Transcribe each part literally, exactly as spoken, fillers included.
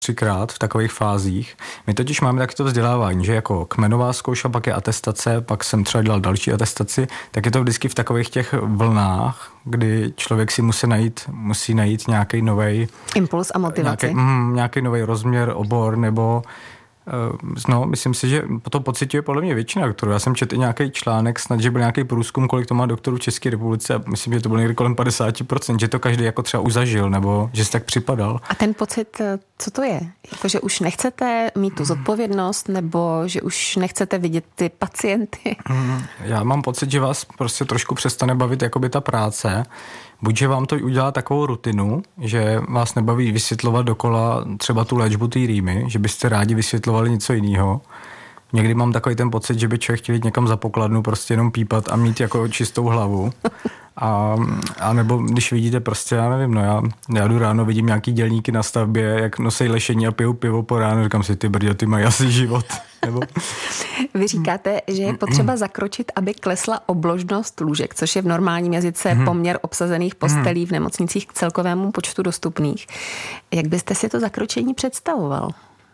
třikrát v takových fázích. My totiž máme taky to vzdělávání, že jako kmenová zkouška, pak je atestace, pak jsem třeba dělal další atestaci, tak je to vždycky v takových těch vlnách, kdy člověk si musí najít, musí najít nějaký novej impuls a motivaci. Nějaký, mm, nějaký novej rozměr, obor, nebo no, myslím si, že to pociťuje podle mě většina doktorů. Já jsem četl i nějaký článek, snad, že byl nějaký průzkum, kolik to má doktorů v České republice a myslím, že to bylo někdy kolem padesát procent, že to každý jako třeba už zažil, nebo že si tak připadal. A ten pocit, co to je? Jako, že už nechcete mít tu zodpovědnost, nebo že už nechcete vidět ty pacienty? Já mám pocit, že vás prostě trošku přestane bavit jakoby ta práce. Buď, že vám to udělá takovou rutinu, že vás nebaví vysvětlovat dokola třeba tu léčbu té rýmy, že byste rádi vysvětlovali něco jiného. Někdy mám takový ten pocit, že by člověk chtěl jít někam za pokladnu, prostě jenom pípat a mít jako čistou hlavu. A, a nebo když vidíte prostě, já nevím, no já, já jdu ráno, vidím nějaký dělníky na stavbě, jak nosej lešení a pijou pivo po ránu, říkám si, ty brďo, ty mají asi život. Nebo... Vy říkáte, že je potřeba zakročit, aby klesla obložnost lůžek, což je v normálním jazyce poměr obsazených postelí v nemocnicích k celkovému počtu dostupných. Jak byste si to zakročení představoval?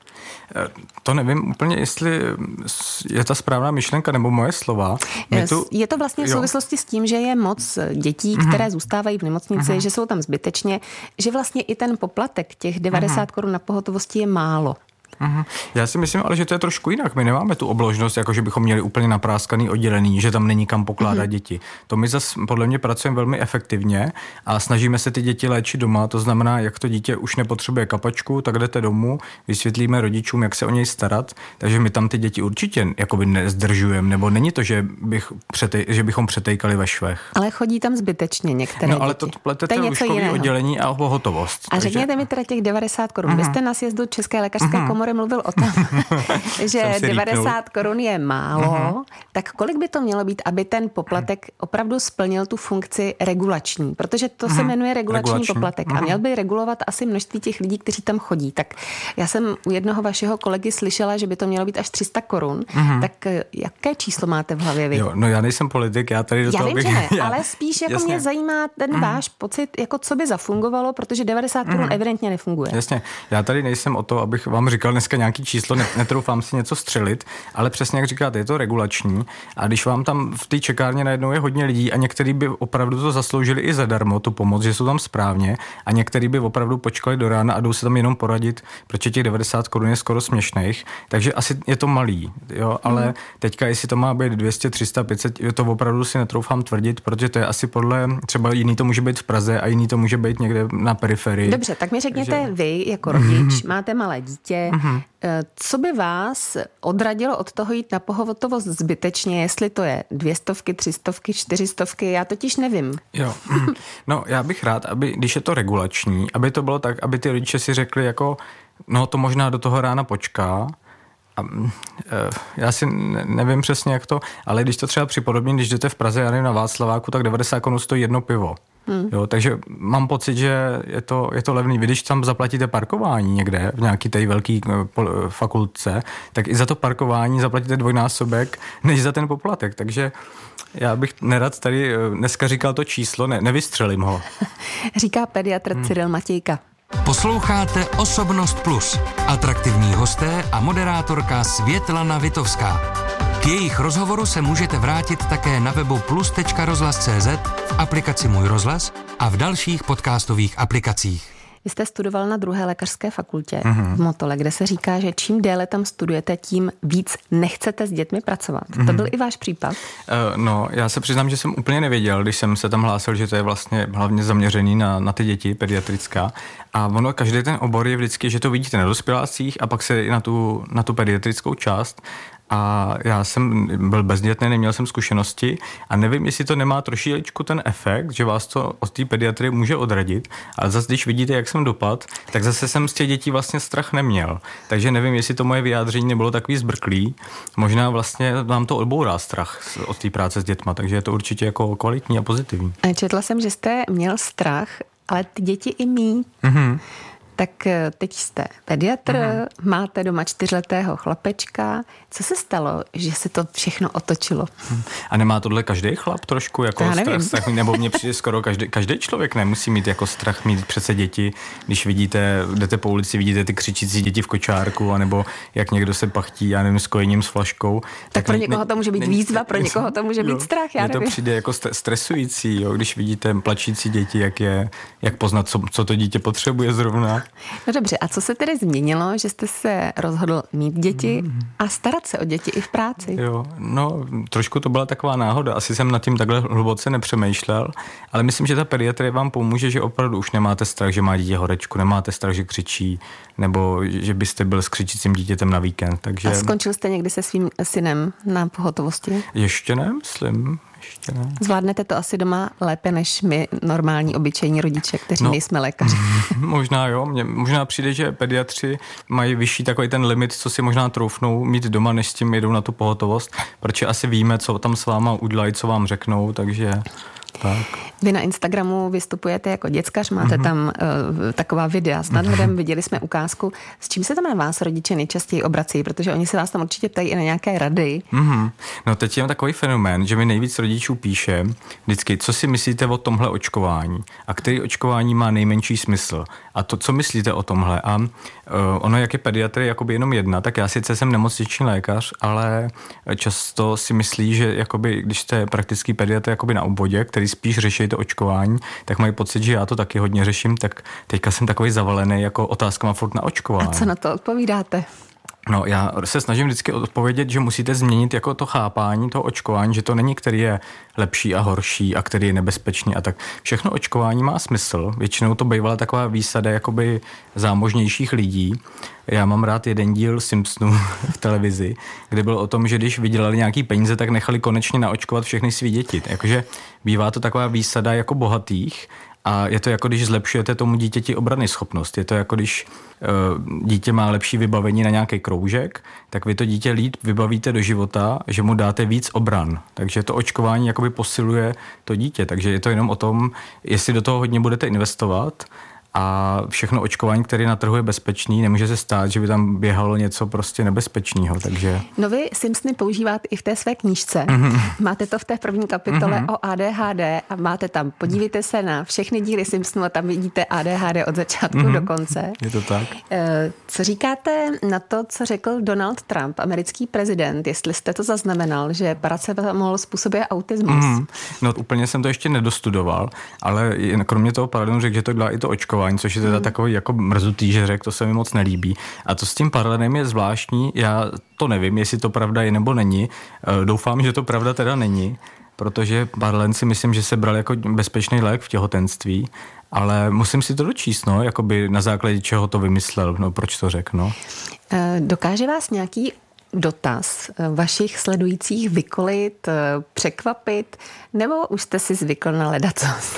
To nevím úplně, jestli je ta správná myšlenka nebo moje slova. Tu... Je to vlastně v souvislosti jo. s tím, že je moc dětí, které zůstávají v nemocnici, mm-hmm. že jsou tam zbytečně, že vlastně i ten poplatek těch devadesát korun na pohotovosti je málo. Uhum. Já si myslím, ale že to je trošku jinak. My nemáme tu obložnost, jako že bychom měli úplně napráskaný oddělení, že tam není kam pokládat uhum. děti. To my zase podle mě pracujeme velmi efektivně a snažíme se ty děti léčit doma. To znamená, jak to dítě už nepotřebuje kapačku, tak jdete domů, vysvětlíme rodičům, jak se o něj starat. Takže my tam ty děti určitě jakoby nezdržujeme, nebo není to, že, bych přetej, že bychom přetejkali ve švech. Ale chodí tam zbytečně některé no, ale děti. to pletete lůžkový oddělení a pohotovost. A takže... řekněte mi teda těch devadesát korun. Uhum. Vy jste na sjezdu České lékařské uhum. komory mluvil o tom, že devadesát korun je málo, uh-huh. tak kolik by to mělo být, aby ten poplatek opravdu splnil tu funkci regulační? Protože to uh-huh. se jmenuje regulační, regulační. poplatek uh-huh. a měl by regulovat asi množství těch lidí, kteří tam chodí. Tak já jsem u jednoho vašeho kolegy slyšela, že by to mělo být až tři sta korun. Uh-huh. Tak jaké číslo máte v hlavě vy? Jo, no já nejsem politik, já tady do já toho vím, bych... že ne, já... ale spíš jako Jasně. mě zajímá ten uh-huh. váš pocit, jako co by zafungovalo, protože devadesát korun uh-huh. evidentně nefunguje. Jasně, já tady nejsem o to, abych vám říkal dneska nějaký číslo, netroufám si něco střelit, ale přesně jak říkáte, je to regulační a když vám tam v té čekárně najednou je hodně lidí a některý by opravdu to zasloužili i zadarmo, tu pomoc, že jsou tam správně a některý by opravdu počkali do rána a jdou se tam jenom poradit, protože těch devadesát korun je skoro směšných, takže asi je to malý, jo, ale mm. teďka jestli to má být dvě stě, tři sta, pět set, to opravdu si netroufám tvrdit, protože to je asi podle, třeba jiný to může být v Praze a jiný to může být někde na periferii. Dobře, tak mi řekněte že... vy jako rodič, máte malé dítě, mm-hmm. co by vás odradilo od toho jít na pohotovost zbytečně, jestli to je dvě stovky, tři stovky, čtyři stovky, já totiž nevím. Jo, no já bych rád, aby, když je to regulační, aby to bylo tak, aby ty rodiče si řekli jako, no to možná do toho rána počká. A, já si nevím přesně jak to, ale když to třeba připodobním, když jdete v Praze, já nevím, na Václaváku, tak devadesát korun stojí jedno pivo. Hmm. Jo, takže mám pocit, že je to, je to levný. Vy, když tam zaplatíte parkování někde v nějaký té velké fakultce, tak i za to parkování zaplatíte dvojnásobek, než za ten poplatek. Takže já bych nerad tady dneska říkal to číslo, ne, nevystřelím ho. Říká pediatr hmm. Cyril Matějka. Posloucháte Osobnost Plus. Atraktivní hosté a moderátorka Světlana Vitovská. K jejich rozhovoru se můžete vrátit také na webu plus tečka rozhlas tečka cé zet, v aplikaci Můj rozhlas a v dalších podcastových aplikacích. Vy jste studoval na druhé lékařské fakultě mm-hmm. v Motole, kde se říká, že čím déle tam studujete, tím víc nechcete s dětmi pracovat. Mm-hmm. To byl i váš případ? Uh, no, já se přiznám, že jsem úplně nevěděl, když jsem se tam hlásil, že to je vlastně hlavně zaměřený na, na ty děti, pediatrická. A ono, každý ten obor je vždycky, že to vidíte na dospělácích a pak se i na tu, na tu pediatrickou část. A já jsem byl bezdětný, neměl jsem zkušenosti a nevím, jestli to nemá trošičku ten efekt, že vás to od té pediatrie může odradit, ale zase, když vidíte, jak jsem dopad, tak zase jsem z těch dětí vlastně strach neměl. Takže nevím, jestli to moje vyjádření nebylo takový zbrklý, možná vlastně vám to odbourá strach od té práce s dětma, takže je to určitě jako kvalitní a pozitivní. Četla jsem, že jste měl strach, ale ty děti i mít. Mm-hmm. Tak teď jste pediatr, mm. máte doma čtyřletého chlapečka. Co se stalo, že se to všechno otočilo? A nemá tohle každý chlap trošku jako strach, strach? Nebo mně přijde skoro každý, každý člověk nemusí mít jako strach mít přece děti, když vidíte, jdete po ulici, vidíte ty křičící děti v kočárku, anebo jak někdo se pachtí, já nevím, s kojením, s flaškou. Tak, tak pro někoho to může být ne, výzva, pro někoho to může jo, být strach, já nevím. Mně to přijde jako stresující, jo, když vidíte plačící děti, jak je, jak poznat, co, co to dítě potřebuje zrovna. No dobře, a co se tedy změnilo, že jste se rozhodl mít děti a starat se o děti i v práci? Jo, no trošku to byla taková náhoda. Asi jsem nad tím takhle hluboce nepřemýšlel, ale myslím, že ta pediatrie vám pomůže, že opravdu už nemáte strach, že má dítě horečku, nemáte strach, že křičí, nebo že byste byl s křičícím dítětem na víkend. Takže... A skončil jste někdy se svým synem na pohotovosti? Ještě ne, myslím. Ještě ne. Zvládnete to asi doma lépe než my, normální, obyčejní rodiče, kteří no, nejsme lékaři. Možná jo, mně možná přijde, že pediatři mají vyšší takový ten limit, co si možná troufnou mít doma, než s tím jedou na tu pohotovost, protože asi víme, co tam s váma udělají, co vám řeknou, takže... Tak. Vy na Instagramu vystupujete jako děckař, máte mm-hmm. tam uh, taková videa s nadhledem, mm-hmm. viděli jsme ukázku. S čím se tam na vás rodiče nejčastěji obrací? Protože oni se vás tam určitě ptají i na nějaké rady. Mm-hmm. No teď je takový fenomén, že mi nejvíc rodičů píše vždycky, co si myslíte o tomhle očkování a který očkování má nejmenší smysl a to, co myslíte o tomhle. A uh, ono, jak je pediatrie jakoby jenom jedna, tak já sice jsem nemocniční lékař, ale často si myslí, že jakoby, když jste praktický pediatr jakoby na obvodě, který spíš řeší to očkování, tak mají pocit, že já to taky hodně řeším, tak teďka jsem takový zavalený jako otázkama furt na očkování. A co na to odpovídáte? No, já se snažím vždycky odpovědět, že musíte změnit jako to chápání toho očkování, že to není, který je lepší a horší a který je nebezpečný a tak. Všechno očkování má smysl. Většinou to bývala taková výsada jakoby zámožnějších lidí. Já mám rád jeden díl Simpsonů v televizi, kde byl o tom, že když vydělali nějaký peníze, tak nechali konečně naočkovat všechny svý děti. Jakože bývá to taková výsada jako bohatých. A je to jako, když zlepšujete tomu dítěti obrany schopnost. Je to jako, když uh, dítě má lepší vybavení na nějaký kroužek, tak vy to dítě líp vybavíte do života, že mu dáte víc obran. Takže to očkování jakoby posiluje to dítě. Takže je to jenom o tom, jestli do toho hodně budete investovat a všechno očkování, které na trhu je bezpečný, nemůže se stát, že by tam běhalo něco prostě nebezpečného, takže... No vy Simpsony používáte i v té své knížce. Mm-hmm. Máte to v té první kapitole mm-hmm. o A D H D a máte tam, podívejte se na všechny díly Simpsonů a tam vidíte A D H D od začátku mm-hmm. do konce. Je to tak. Co říkáte na to, co řekl Donald Trump, americký prezident, jestli jste to zaznamenal, že paracetamol způsobuje autismus? Mm-hmm. No úplně jsem to ještě nedostudoval, ale kromě toho paradigmu řekl, že to dělá i to očkování, což je teda hmm. takový jako mrzutý, že řek, to se mi moc nelíbí. A to s tím paralenem je zvláštní, já to nevím, jestli to pravda je nebo není. Doufám, že to pravda teda není, protože paralen si myslím, že se bral jako bezpečný lék v těhotenství, ale musím si to dočíst, no, jakoby na základě čeho to vymyslel, no, proč to řekl, no. Dokáže vás nějaký dotaz vašich sledujících vykolit, překvapit, nebo už jste si zvykl na ledacos?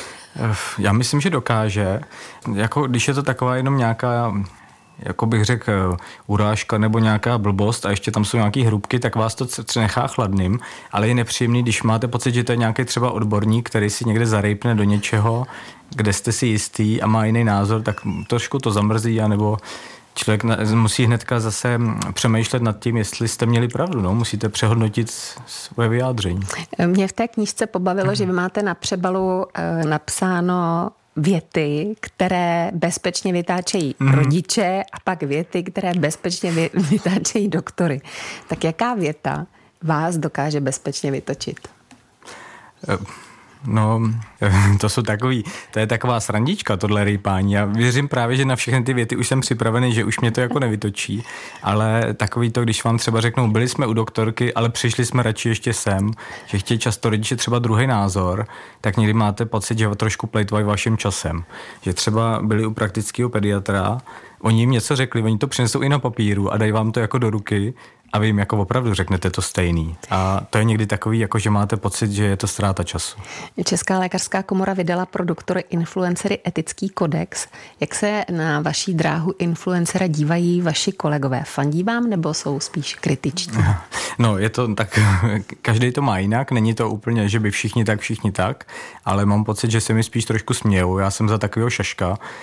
Já myslím, že dokáže. Jako, když je to taková jenom nějaká, jako bych řekl, urážka nebo nějaká blbost a ještě tam jsou nějaký hrubky, tak vás to nechá chladným, ale je nepříjemný, když máte pocit, že to je nějaký třeba odborník, který si někde zarejpne do něčeho, kde jste si jistý a má jiný názor, tak trošku to zamrzí, anebo člověk musí hnedka zase přemýšlet nad tím, jestli jste měli pravdu. No? Musíte přehodnotit svoje vyjádření. Mě v té knížce pobavilo, že vy máte na přebalu e, napsáno věty, které bezpečně vytáčejí mm. rodiče a pak věty, které bezpečně vy, vytáčejí doktory. Tak jaká věta vás dokáže bezpečně vytočit? E- No, to jsou takový, to je taková srandička, tohle rýpání. Já věřím právě, že na všechny ty věty už jsem připravený, že už mě to jako nevytočí, ale takový to, když vám třeba řeknou, byli jsme u doktorky, ale přišli jsme radši ještě sem, že chtějí často rodiče třeba druhý názor, tak někdy máte pocit, že trošku plejtvají vaším časem. Že třeba byli u praktického pediatra, oni jim něco řekli, oni to přinesou i na papíru a dají vám to jako do ruky, a vy jim jako opravdu řeknete to stejný. A to je někdy takový, jako že máte pocit, že je to ztráta času. Česká lékařská komora vydala pro doktory influencery etický kodex. Jak se na vaší dráhu influencera dívají vaši kolegové? Fandí vám nebo jsou spíš kritičtí? No, je to tak, každý to má jinak, není to úplně, že by všichni tak, všichni tak, ale mám pocit, že se mi spíš trošku smějou. Já jsem za takového šaška,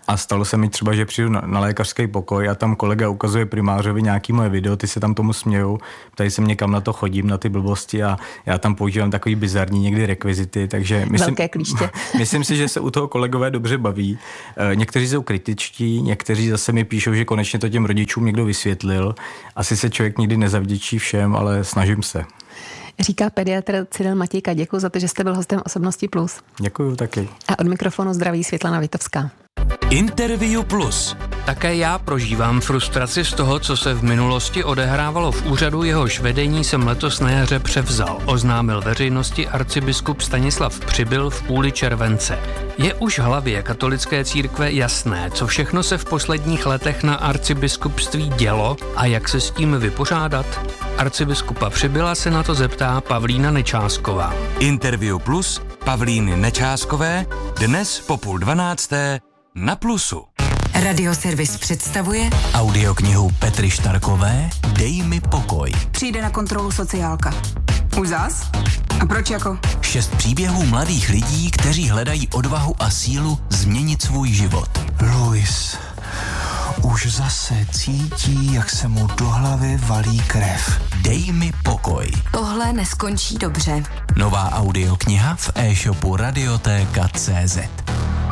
A stalo se mi třeba, že přijdu na, na lékařský pokoj a tam kolega ukazuje primářovi nějaký moje video, ty se tam tomu smějou, ptají se mě, kam na to chodím, na ty blbosti a já tam používám takový bizarní někdy rekvizity, takže myslím, velké klíště. Myslím si, že se u toho kolegové dobře baví. Někteří jsou kritičtí, někteří zase mi píšou, že konečně to těm rodičům někdo vysvětlil. Asi se člověk nikdy nezavděčí všem, ale snažím se. Říká pediatr Cyril Matějka. Děkuji za to, že jste byl hostem Osobnosti Plus. Děkuji taky. A od mikrofonu zdraví Světlana Vitovská. Interview Plus. Také já prožívám frustraci z toho, co se v minulosti odehrávalo v úřadu, jehož vedení jsem letos na jaře převzal, oznámil veřejnosti arcibiskup Stanislav Přibyl v půli července. Je už hlavě katolické církve jasné, co všechno se v posledních letech na arcibiskupství dělo a jak se s tím vypořádat? Arcibiskupa Přibyla se na to zeptá Pavlína Nečásková. Interview Plus Pavlíny Nečáskové dnes po půl dvanácté na Plusu. Radioservis představuje Audioknihu Petry Štarkové Dej mi pokoj. Přijde na kontrolu sociálka. Už zas? A proč jako? Šest příběhů mladých lidí, kteří hledají odvahu a sílu změnit svůj život. Luis už zase cítí, jak se mu do hlavy valí krev. Dej mi pokoj. Tohle neskončí dobře. Nová audiokniha v e-shopu radioteka tečka cé zet.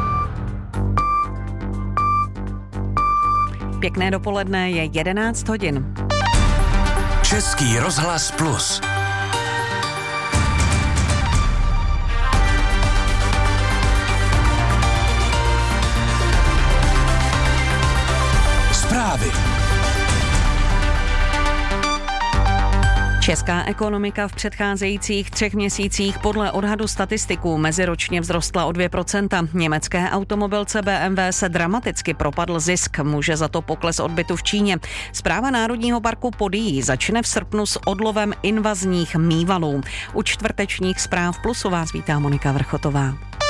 Pěkné dopoledne, je jedenáct hodin. Český rozhlas Plus. Zprávy. Česká ekonomika v předcházejících třech měsících podle odhadu statistiků meziročně vzrostla o dvě procenta. Německé automobilce bé em vé se dramaticky propadl zisk, může za to pokles odbytu v Číně. Správa Národního parku Podyjí začne v srpnu s odlovem invazních mývalů. U čtvrtečních zpráv Plusu vás vítá Monika Vrchotová.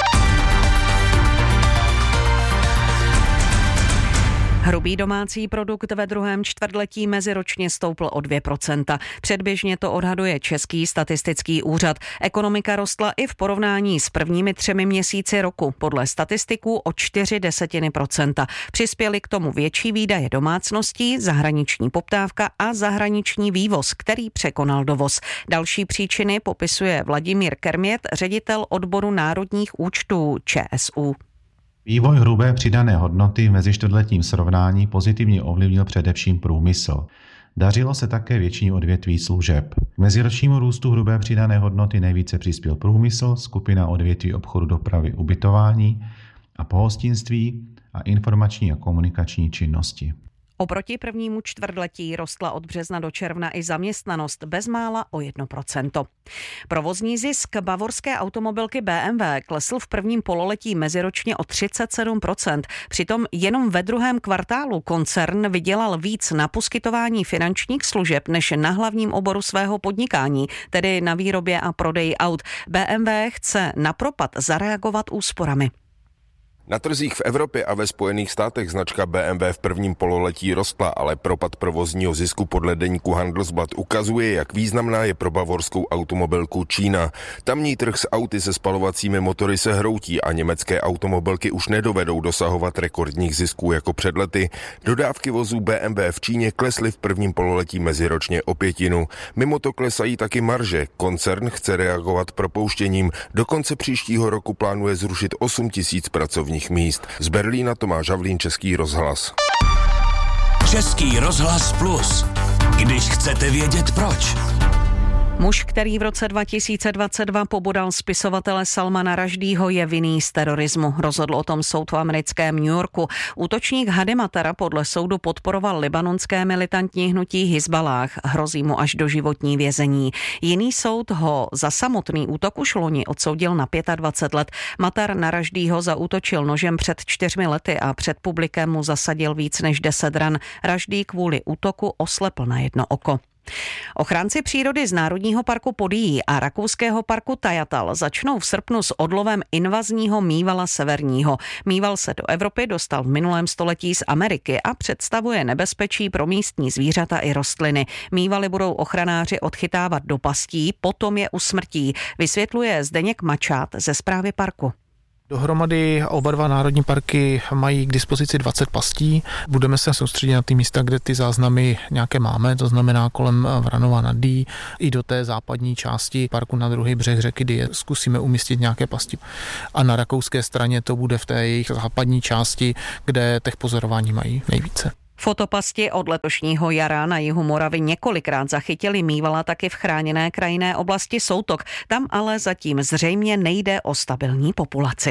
Hrubý domácí produkt ve druhém čtvrtletí meziročně stoupl o dvě procenta. Předběžně to odhaduje Český statistický úřad. Ekonomika rostla i v porovnání s prvními třemi měsíci roku. Podle statistiků o čtyři desetiny procenta. Přispěly k tomu větší výdaje domácností, zahraniční poptávka a zahraniční vývoz, který překonal dovoz. Další příčiny popisuje Vladimír Kermět, ředitel odboru národních účtů ČSÚ. Vývoj hrubé přidané hodnoty v mezičtvrtletním srovnání pozitivně ovlivnil především průmysl. Dařilo se také většině odvětví služeb. K meziročnímu růstu hrubé přidané hodnoty nejvíce přispěl průmysl, skupina odvětví obchodu, dopravy, ubytování a pohostinství a informační a komunikační činnosti. Oproti prvnímu čtvrtletí rostla od března do června i zaměstnanost bezmála o jedno procento. Provozní zisk bavorské automobilky bé em vé klesl v prvním pololetí meziročně o třicet sedm procent. Přitom jenom ve druhém kvartálu koncern vydělal víc na poskytování finančních služeb než na hlavním oboru svého podnikání, tedy na výrobě a prodeji aut. bé em vé chce na propad zareagovat úsporami. Na trzích v Evropě a ve Spojených státech značka bé em vé v prvním pololetí rostla, ale propad provozního zisku podle deníku Handelsblatt ukazuje, jak významná je pro bavorskou automobilku Čína. Tamní trh s auty se spalovacími motory se hroutí a německé automobilky už nedovedou dosahovat rekordních zisků jako před lety. Dodávky vozů bé em vé v Číně klesly v prvním pololetí meziročně o pětinu. Mimo to klesají taky marže. Koncern chce reagovat propouštěním. Do konce příštího roku plánuje zrušit osm tisíc pracovních míst. Z Berlína Tomáš Havlín, Český rozhlas. Český rozhlas Plus. Když chcete vědět proč. Muž, který v roce dva tisíce dvacet dva pobodal spisovatele Salmana Rushdieho, je vinný z terorismu. Rozhodl o tom soud v americkém New Yorku. Útočník Hadi Matara podle soudu podporoval libanonské militantní hnutí Hizballáh. Hrozí mu až doživotní vězení. Jiný soud ho za samotný útok už loni odsoudil na dvacet pět let. Matar na Rushdieho zaútočil nožem před čtyřmi lety a před publikem mu zasadil víc než deset ran. Rushdie kvůli útoku oslepl na jedno oko. Ochránci přírody z Národního parku Podyjí a rakouského parku Tajatal začnou v srpnu s odlovem invazního mývala severního. Mýval se do Evropy dostal v minulém století z Ameriky a představuje nebezpečí pro místní zvířata i rostliny. Mývaly budou ochranáři odchytávat do pastí, potom je usmrtí, vysvětluje Zdeněk Mačát ze správy parku. Dohromady oba dva národní parky mají k dispozici dvacet pastí. Budeme se soustředit na ty místa, kde ty záznamy nějaké máme, to znamená kolem Vranova nad Dý, i do té západní části parku na druhý břeh řeky, kdy je zkusíme umístit nějaké pasti. A na rakouské straně to bude v té jejich západní části, kde těch pozorování mají nejvíce. Fotopasti od letošního jara na jihu Moravy několikrát zachytili Mívala taky v chráněné krajinné oblasti Soutok. Tam ale zatím zřejmě nejde o stabilní populaci.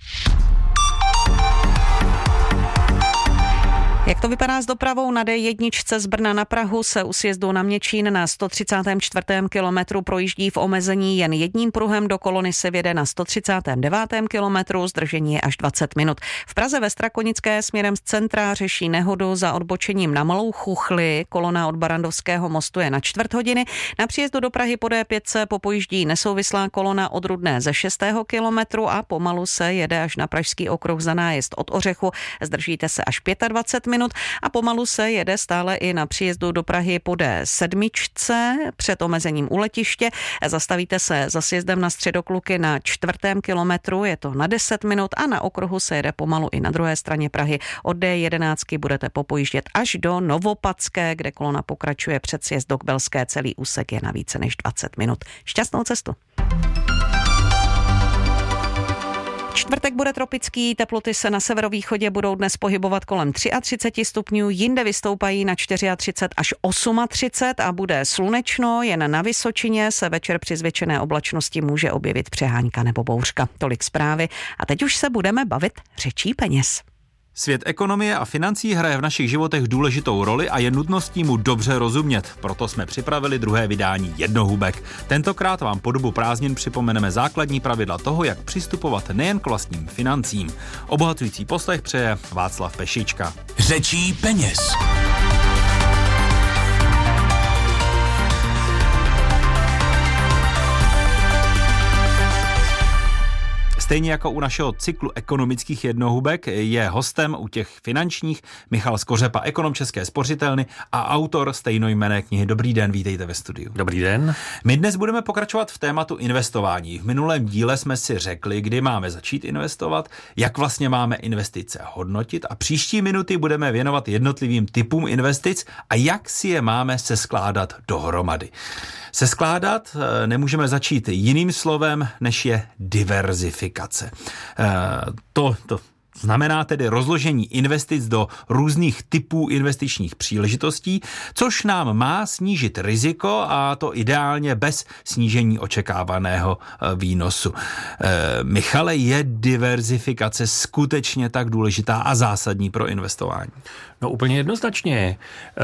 Jak to vypadá s dopravou? Na D jedna z Brna na Prahu se u sjezdu na Měčín na sto třicátém čtvrtém kilometru projíždí v omezení jen jedním pruhem, do kolony se vjede na sto třicátém devátém kilometru, zdržení je až dvacet minut. V Praze ve Strakonické směrem z centra řeší nehodu za odbočením na Malou Chuchli, kolona od Barandovského mostu je na čtvrt hodiny. Na příjezdu do Prahy po D pět se popojíždí nesouvislá kolona od Rudné ze šestého kilometru a pomalu se jede až na Pražský okruh za nájezd od Ořechu, zdržíte se až dvacet pět minut a pomalu se jede stále i na příjezdu do Prahy po D sedm před omezením u letiště. Zastavíte se za sjezdem na Středokluky na čtvrtém kilometru, je to na deset minut a na okruhu se jede pomalu i na druhé straně Prahy. Od D jedenáct budete popojíždět až do Novopadské, kde kolona pokračuje před sjezd do Kbelské. Celý úsek je na více než dvacet minut. Šťastnou cestu. Čtvrtek bude tropický, teploty se na severovýchodě budou dnes pohybovat kolem třicet tři stupňů, jinde vystoupají na třicet čtyři až třicet osm a bude slunečno, jen na Vysočině se večer při zvětšené oblačnosti může objevit přehánka nebo bouřka. Tolik zprávy a teď už se budeme bavit řečí peněz. Svět ekonomie a financí hraje v našich životech důležitou roli a je nutností mu dobře rozumět. Proto jsme připravili druhé vydání Jednohubek. Tentokrát vám po dobu prázdnin připomeneme základní pravidla toho, jak přistupovat nejen k vlastním financím. Obohacující poslech přeje Václav Pešička. Řečí peněz. Stejně jako u našeho cyklu ekonomických jednohubek je hostem u těch finančních Michal Skořepa, ekonom České spořitelny a autor stejnojmenné knihy. Dobrý den, vítejte ve studiu. Dobrý den. My dnes budeme pokračovat v tématu investování. V minulém díle jsme si řekli, kdy máme začít investovat, jak vlastně máme investice hodnotit a příští minuty budeme věnovat jednotlivým typům investic a jak si je máme seskládat dohromady. Seskládat nemůžeme začít jiným slovem, než je diverzifikace. To, to znamená tedy rozložení investic do různých typů investičních příležitostí, což nám má snížit riziko a to ideálně bez snížení očekávaného výnosu. Michale, je diverzifikace skutečně tak důležitá a zásadní pro investování? No úplně jednoznačně.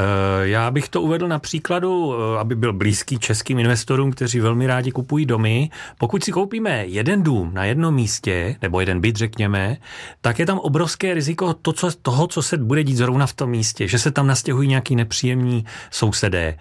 Já bych to uvedl na příkladu, aby byl blízký českým investorům, kteří velmi rádi kupují domy. Pokud si koupíme jeden dům na jednom místě, nebo jeden byt, řekněme, tak je tam obrovské riziko to, co, toho, co se bude dít zrovna v tom místě, že se tam nastěhují nějaký nepříjemní sousedé,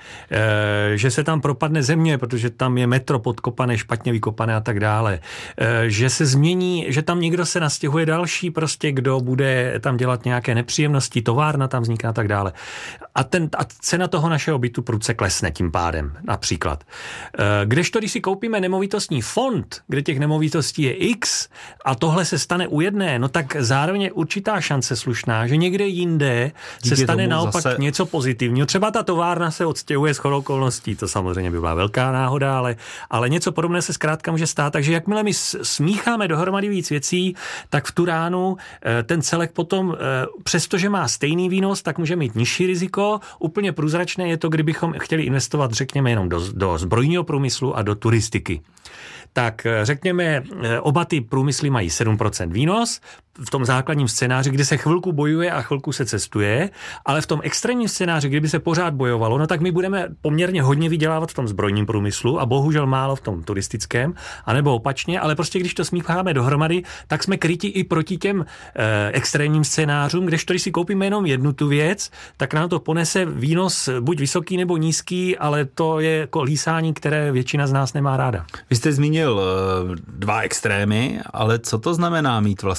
že se tam propadne země, protože tam je metro podkopané, špatně vykopané a tak dále, že se změní, že tam někdo se nastěhuje další, prostě kdo bude tam dělat nějaké nepříjemnosti, továrna tam vzniká a tak dále. A, ten, a cena toho našeho bytu prudce klesne tím pádem, například. Kdežto, když si koupíme nemovitostní fond, kde těch nemovitostí je X a tohle se stane u jedné, no tak zároveň je určitá šance slušná, že někde jinde se Díky stane naopak zase něco pozitivního. Třeba ta továrna se odstěhuje shodou okolností, to samozřejmě by byla velká náhoda, ale, ale něco podobné se zkrátka může stát. Takže jakmile my smícháme dohromady víc věcí, tak v tu ránu ten celek potom, přestože má stejný výnos, tak může mít nižší riziko. Úplně průzračné je to, kdybychom chtěli investovat, řekněme, jenom do, do zbrojního průmyslu a do turistiky. Tak řekněme, oba ty průmysly mají sedm procent výnos v tom základním scénáři, kdy se chvilku bojuje a chvilku se cestuje, ale v tom extrémním scénáři, kdyby se pořád bojovalo, no tak my budeme poměrně hodně vydělávat v tom zbrojním průmyslu a bohužel málo v tom turistickém, anebo opačně, ale prostě když to smícháme dohromady, tak jsme kryti i proti těm eh, extrémním scénářům, kdežto když si koupíme jenom jednu tu věc, tak nám to ponese výnos buď vysoký nebo nízký, ale to je kolísání, které většina z nás nemá ráda. Vy jste zmínil uh, dva extrémy, ale co to znamená mít vlastně dobře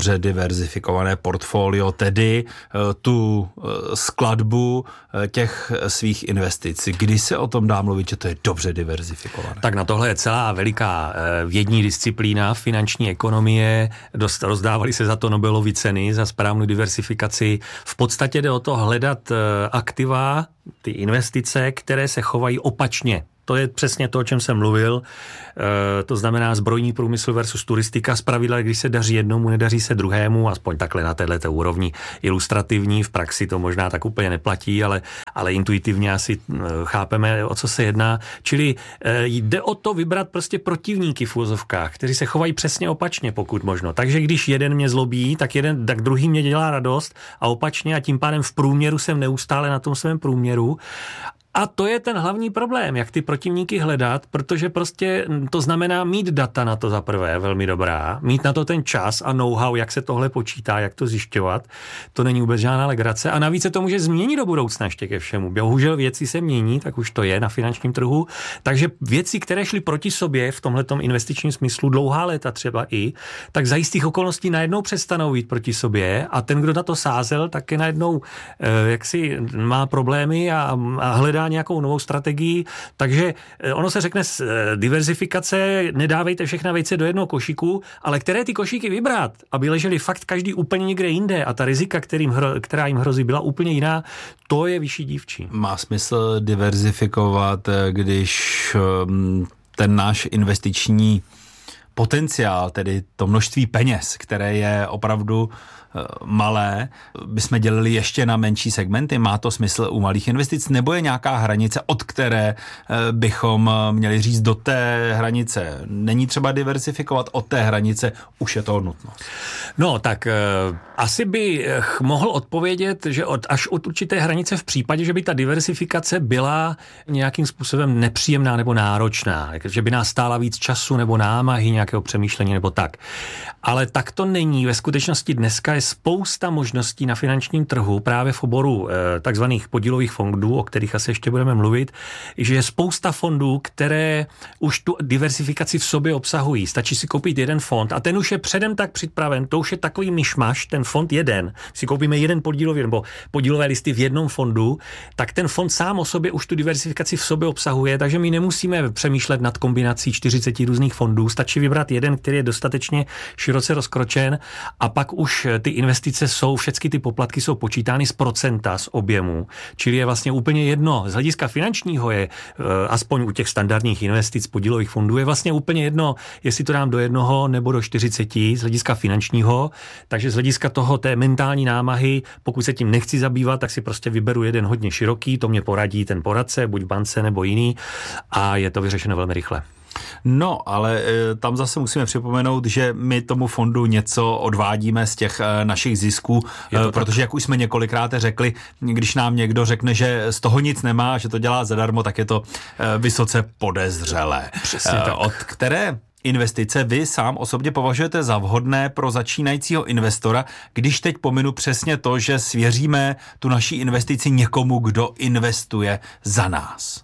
dobře diverzifikované portfolio, tedy tu skladbu těch svých investic. Kdy se o tom dá mluvit, že to je dobře diverzifikované? Tak na tohle je celá veliká vědní disciplína finanční ekonomie. Dost, rozdávaly se za to Nobelovy ceny, za správnou diversifikaci. V podstatě jde o to hledat aktiva, ty investice, které se chovají opačně. To je přesně to, o čem jsem mluvil. E, to znamená zbrojní průmysl versus turistika. Zpravidla, když se daří jednomu, nedaří se druhému, aspoň takhle na této úrovni ilustrativní. V praxi to možná tak úplně neplatí, ale, ale intuitivně asi chápeme, o co se jedná. Čili e, jde o to vybrat prostě protivníky v úvozovkách, kteří se chovají přesně opačně, pokud možno. Takže když jeden mě zlobí, tak, jeden, tak druhý mě dělá radost a opačně a tím pádem v průměru jsem neustále na tom svém průměru. A to je ten hlavní problém, jak ty protivníky hledat, protože prostě to znamená mít data na to za prvé velmi dobrá, mít na to ten čas a know-how, jak se tohle počítá, jak to zjišťovat. To není vůbec žádná legrace. A navíc se to může změnit do budoucna ještě ke všemu. Bohužel věci se mění, tak už to je na finančním trhu. Takže věci, které šly proti sobě v tomhletom investičním smyslu dlouhá léta třeba i, tak za jistých okolností najednou přestanou jít proti sobě a ten, kdo na to sázel, tak je najednou eh, jaksi má problémy a, a hledá nějakou novou strategii, takže ono se řekne diverzifikace, nedávejte všechna vejce do jednoho košíku, ale které ty košíky vybrat, aby leželi fakt každý úplně někde jinde a ta rizika, kterým hro, která jim hrozí, byla úplně jiná, to je vyšší dívčí. Má smysl diverzifikovat, když ten náš investiční potenciál, tedy to množství peněz, které je opravdu malé, bychom dělili ještě na menší segmenty? Má to smysl u malých investic? Nebo je nějaká hranice, od které bychom měli říct do té hranice? Není třeba diversifikovat od té hranice, už je to nutnost? No, tak uh, asi bych mohl odpovědět, že od, až od určité hranice v případě, že by ta diversifikace byla nějakým způsobem nepříjemná nebo náročná, že by nás stála víc času nebo námahy nějakého přemýšlení nebo tak. Ale tak to není. Ve skutečnosti dneska je spousta možností na finančním trhu, právě v oboru e, takzvaných podílových fondů, o kterých asi ještě budeme mluvit, že je spousta fondů, které už tu diversifikaci v sobě obsahují. Stačí si koupit jeden fond a ten už je předem tak připraven, to už je takový myšmaš, ten fond jeden. Si koupíme jeden podílový nebo podílové listy v jednom fondu, tak ten fond sám o sobě už tu diversifikaci v sobě obsahuje, takže my nemusíme přemýšlet nad kombinací čtyřicet různých fondů, stačí vybrat jeden, který je dostatečně široce rozkročen a pak už ty investice jsou, všechny ty poplatky jsou počítány z procenta z objemu, čili je vlastně úplně jedno. Z hlediska finančního je, aspoň u těch standardních investic podílových fondů, je vlastně úplně jedno, jestli to dám do jednoho nebo do čtyřiceti z hlediska finančního, takže z hlediska toho té mentální námahy, pokud se tím nechci zabývat, tak si prostě vyberu jeden hodně široký, to mě poradí ten poradce, buď v bance nebo jiný a je to vyřešeno velmi rychle. No, ale tam zase musíme připomenout, že my tomu fondu něco odvádíme z těch našich zisků, protože tak, jak už jsme několikrát řekli, když nám někdo řekne, že z toho nic nemá, že to dělá zadarmo, tak je to vysoce podezřelé. Přesně tak. Od které investice vy sám osobně považujete za vhodné pro začínajícího investora, když teď pominu přesně to, že svěříme tu naší investici někomu, kdo investuje za nás?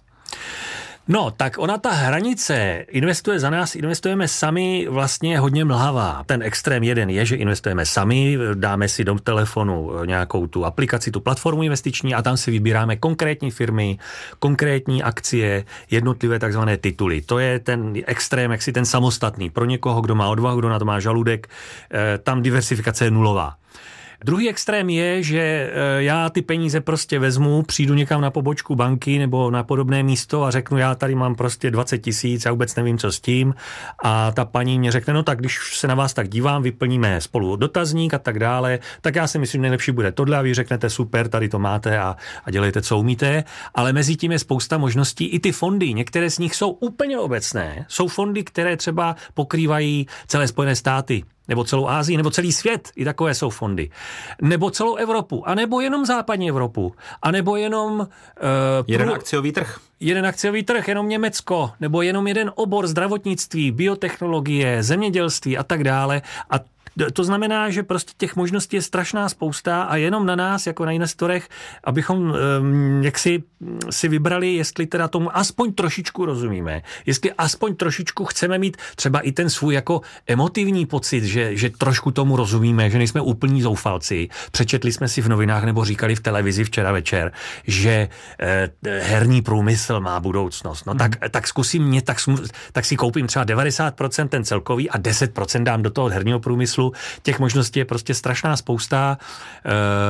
No, tak ona ta hranice investuje za nás, investujeme sami, vlastně hodně mlhavá. Ten extrém jeden je, že investujeme sami, dáme si do telefonu nějakou tu aplikaci, tu platformu investiční a tam si vybíráme konkrétní firmy, konkrétní akcie, jednotlivé takzvané tituly. To je ten extrém, jaksi ten samostatný. Pro někoho, kdo má odvahu, kdo na to má žaludek, tam diversifikace je nulová. Druhý extrém je, že já ty peníze prostě vezmu, přijdu někam na pobočku banky nebo na podobné místo a řeknu, já tady mám prostě dvacet tisíc, já vůbec nevím, co s tím. A ta paní mě řekne, no tak když se na vás tak dívám, vyplníme spolu dotazník a tak dále, tak já si myslím, nejlepší bude tohle a vy řeknete, super, tady to máte a, a dělejte, co umíte. Ale mezi tím je spousta možností. I ty fondy, některé z nich jsou úplně obecné. Jsou fondy, které třeba pokrývají celé Spojené státy, nebo celou Asii, nebo celý svět, i takové jsou fondy. Nebo celou Evropu, anebo jenom západní Evropu, anebo jenom... Uh, jeden prů... akciový trh. Jeden akciový trh, jenom Německo, nebo jenom jeden obor zdravotnictví, biotechnologie, zemědělství a tak dále. A to znamená, že prostě těch možností je strašná spousta a jenom na nás, jako na investorech, abychom jak si, si vybrali, jestli teda tomu aspoň trošičku rozumíme, jestli aspoň trošičku chceme mít třeba i ten svůj jako emotivní pocit, že, že trošku tomu rozumíme, že nejsme úplní zoufalci. Přečetli jsme si v novinách nebo říkali v televizi včera večer, že eh, herní průmysl má budoucnost. No hmm. tak, tak zkusím mě, tak, tak si koupím třeba devadesát procent ten celkový a deset procent dám do toho herního průmyslu. Těch možností je prostě strašná spousta eh,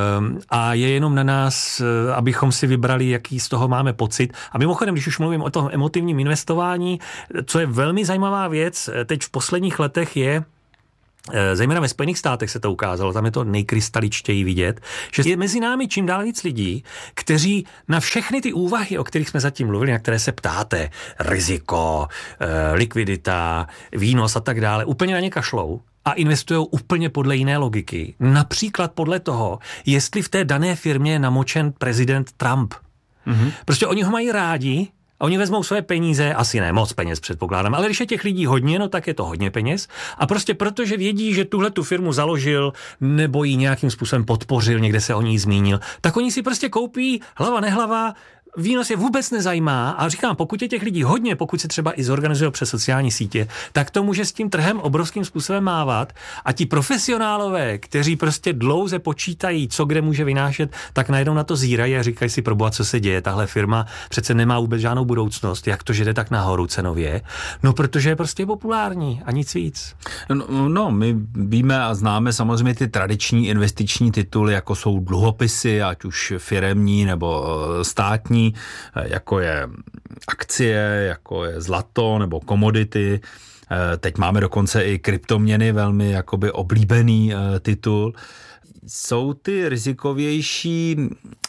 a je jenom na nás, eh, abychom si vybrali, jaký z toho máme pocit. A mimochodem, když už mluvím o tom emotivním investování, co je velmi zajímavá věc, teď v posledních letech je, zejména ve Spojených státech se to ukázalo, tam je to nejkrystaličtěji vidět, že je mezi námi čím dál víc lidí, kteří na všechny ty úvahy, o kterých jsme zatím mluvili, na které se ptáte, riziko, likvidita, výnos a tak dále, úplně na ně kašlou a investují úplně podle jiné logiky. Například podle toho, jestli v té dané firmě je namočen prezident Trump. Mm-hmm. Prostě oni ho mají rádi, a oni vezmou své peníze, asi ne moc peněz předpokládám, ale když je těch lidí hodně, no tak je to hodně peněz. A prostě protože vědí, že tuhle tu firmu založil nebo ji nějakým způsobem podpořil, někde se o ní zmínil, tak oni si prostě koupí hlava nehlava, výnos je vůbec nezajímá a říkám, pokud je těch lidí hodně, pokud se třeba i zorganizují přes sociální sítě, tak to může s tím trhem obrovským způsobem mávat a ti profesionálové, kteří prostě dlouze počítají, co kde může vynášet, tak najednou na to zírají a říkají si, proboha, co se děje, tahle firma přece nemá vůbec žádnou budoucnost, jak to, že jde tak nahoru cenově, no protože je prostě populární a nic víc. No, no my víme a známe samozřejmě ty tradiční investiční tituly, jako jsou dluhopisy, ať už firemní nebo státní, jako je akcie, jako je zlato nebo komodity. Teď máme dokonce i kryptoměny, velmi jakoby oblíbený titul. Jsou ty rizikovější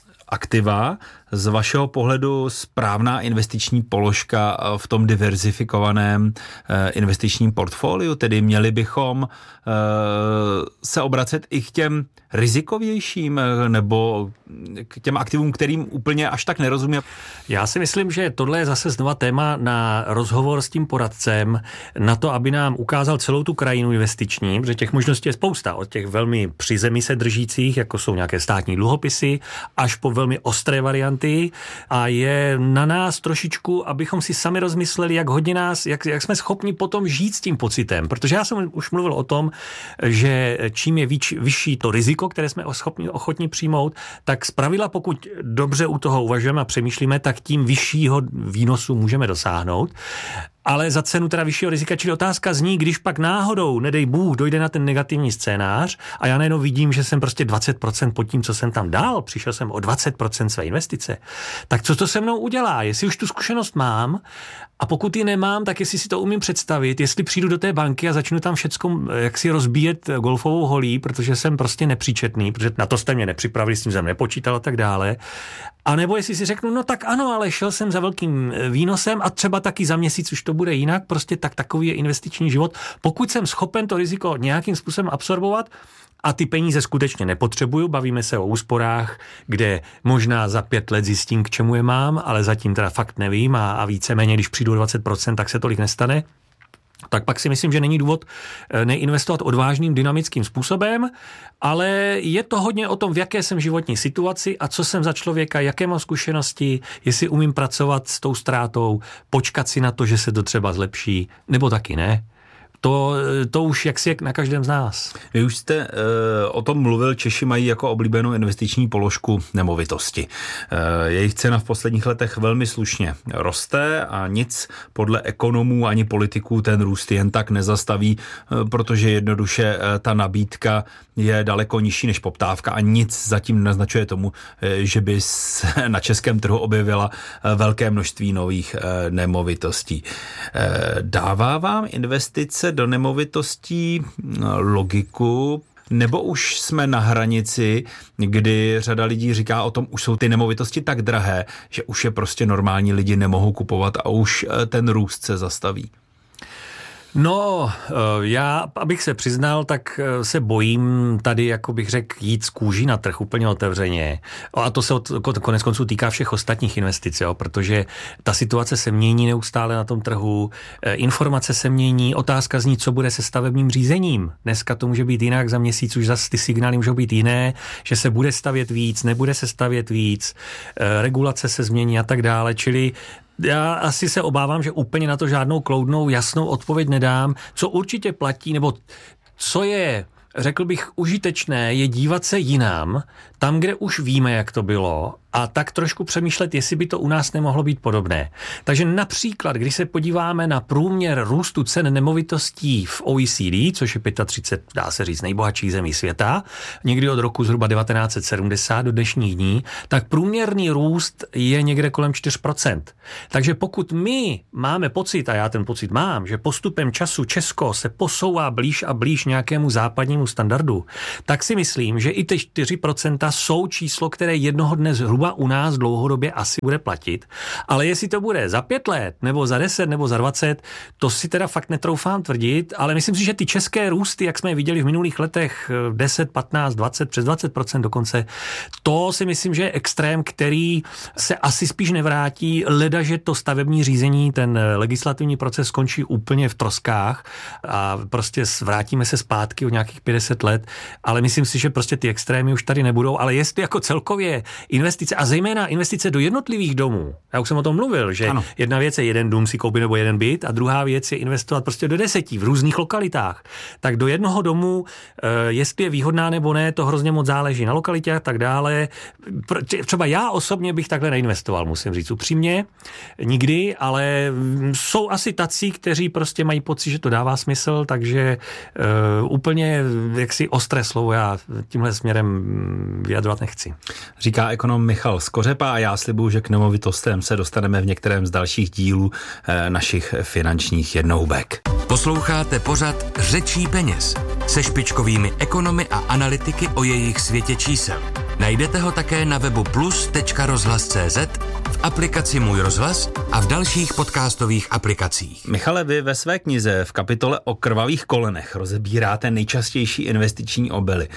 aktiva z vašeho pohledu správná investiční položka v tom diverzifikovaném investičním portfoliu? Tedy měli bychom se obracet i k těm rizikovějším nebo k těm aktivům, kterým úplně až tak nerozumím? Já si myslím, že tohle je zase znova téma na rozhovor s tím poradcem, na to, aby nám ukázal celou tu krajinu investiční, protože těch možností je spousta, od těch velmi při zemi se držících, jako jsou nějaké státní dluhopisy, až po velmi ostré varianty a je na nás trošičku, abychom si sami rozmysleli, jak hodně nás, jak, jak jsme schopni potom žít s tím pocitem, protože já jsem už mluvil o tom, že čím je víc, vyšší to riziko, které jsme schopni, ochotni přijmout, tak zpravidla, pokud dobře u toho uvažujeme a přemýšlíme, tak tím vyššího výnosu můžeme dosáhnout. Ale za cenu teda vyššího rizika, čili otázka zní, když pak náhodou, nedej Bůh, dojde na ten negativní scénář a já najednou vidím, že jsem prostě dvacet procent pod tím, co jsem tam dal, přišel jsem o dvacet procent své investice, tak co to se mnou udělá? Jestli už tu zkušenost mám a pokud ji nemám, tak jestli si to umím představit, jestli přijdu do té banky a začnu tam všecko jak si rozbíjet golfovou holí, protože jsem prostě nepříčetný, protože na to jste mě nepřipravili, s tím jsem nepočítal a tak dále. A nebo jestli si řeknu, no tak ano, ale šel jsem za velkým výnosem a třeba taky za měsíc už to bude jinak, prostě tak takový je investiční život. Pokud jsem schopen to riziko nějakým způsobem absorbovat a ty peníze skutečně nepotřebuju, bavíme se o úsporách, kde možná za pět let zjistím, k čemu je mám, ale zatím teda fakt nevím a, a víceméně, když přijdu dvacet procent, tak se tolik nestane. Tak pak si myslím, že není důvod neinvestovat odvážným, dynamickým způsobem, ale je to hodně o tom, v jaké jsem životní situaci a co jsem za člověka, jaké mám zkušenosti, jestli umím pracovat s tou ztrátou, počkat si na to, že se to třeba zlepší, nebo taky ne. To, to už jaksi je na každém z nás. Vy už jste e, o tom mluvil, Češi mají jako oblíbenou investiční položku nemovitosti. E, jejich cena v posledních letech velmi slušně roste a nic podle ekonomů ani politiků ten růst jen tak nezastaví, e, protože jednoduše e, ta nabídka je daleko nižší než poptávka a nic zatím naznačuje tomu, e, že by se na českém trhu objevila e, velké množství nových e, nemovitostí. E, dává vám investice do nemovitostí logiku, nebo už jsme na hranici, kdy řada lidí říká o tom, už jsou ty nemovitosti tak drahé, že už je prostě normální lidi nemohou kupovat a už ten růst se zastaví? No, já, abych se přiznal, tak se bojím tady, jako bych řekl, jít z kůží na trh úplně otevřeně. A to se od, konec konců týká všech ostatních investic, jo, protože ta situace se mění neustále na tom trhu, informace se mění, otázka zní, co bude se stavebním řízením. Dneska to může být jinak, za měsíc už zase ty signály můžou být jiné, že se bude stavět víc, nebude se stavět víc, regulace se změní a tak dále, čili já asi se obávám, že úplně na to žádnou kloudnou, jasnou odpověď nedám. Co určitě platí, nebo co je, řekl bych, užitečné, je dívat se jinam, tam, kde už víme, jak to bylo, a tak trošku přemýšlet, jestli by to u nás nemohlo být podobné. Takže například, když se podíváme na průměr růstu cen nemovitostí v O E C D, což je třicet pět, dá se říct, nejbohatších zemí světa, někdy od roku zhruba devatenáct set sedmdesát do dnešních dní, tak průměrný růst je někde kolem čtyři procenta. Takže pokud my máme pocit, a já ten pocit mám, že postupem času Česko se posouvá blíž a blíž nějakému západnímu standardu, tak si myslím, že i ty čtyři procenta jsou číslo, které jednoho dne zhruba u nás dlouhodobě asi bude platit, ale jestli to bude za pět let, nebo za deset, nebo za dvacet, to si teda fakt netroufám tvrdit, ale myslím si, že ty české růsty, jak jsme viděli v minulých letech, deset, patnáct, dvacet, přes dvacet procent dokonce, to si myslím, že je extrém, který se asi spíš nevrátí, leda, že to stavební řízení, ten legislativní proces skončí úplně v troskách a prostě vrátíme se zpátky o nějakých padesát let, ale myslím si, že prostě ty extrémy už tady nebudou, ale jestli jako celkově investice a zejména investice do jednotlivých domů. Já už jsem o tom mluvil, že ano. Jedna věc je jeden dům si koupit nebo jeden byt a druhá věc je investovat prostě do deseti v různých lokalitách. Tak do jednoho domu, jestli je výhodná nebo ne, to hrozně moc záleží na lokalitě a tak dále. Třeba já osobně bych takhle neinvestoval, musím říct upřímně, nikdy, ale jsou asi tací, kteří prostě mají pocit, že to dává smysl, takže uh, úplně jaksi ostré slovo já tímhle směrem vyjadrovat nechci. Říká ekonom Michal Skořepa a já slibuju, že k nemovitostem se dostaneme v některém z dalších dílů eh, našich finančních jednohubek. Posloucháte pořad Řečí peněz se špičkovými ekonomy a analytiky o jejich světě čísel. Najdete ho také na webu plus tečka rozhlas tečka cé zet, v aplikaci Můj rozhlas a v dalších podcastových aplikacích. Michale, vy ve své knize v kapitole o krvavých kolenech rozebíráte nejčastější investiční omyly.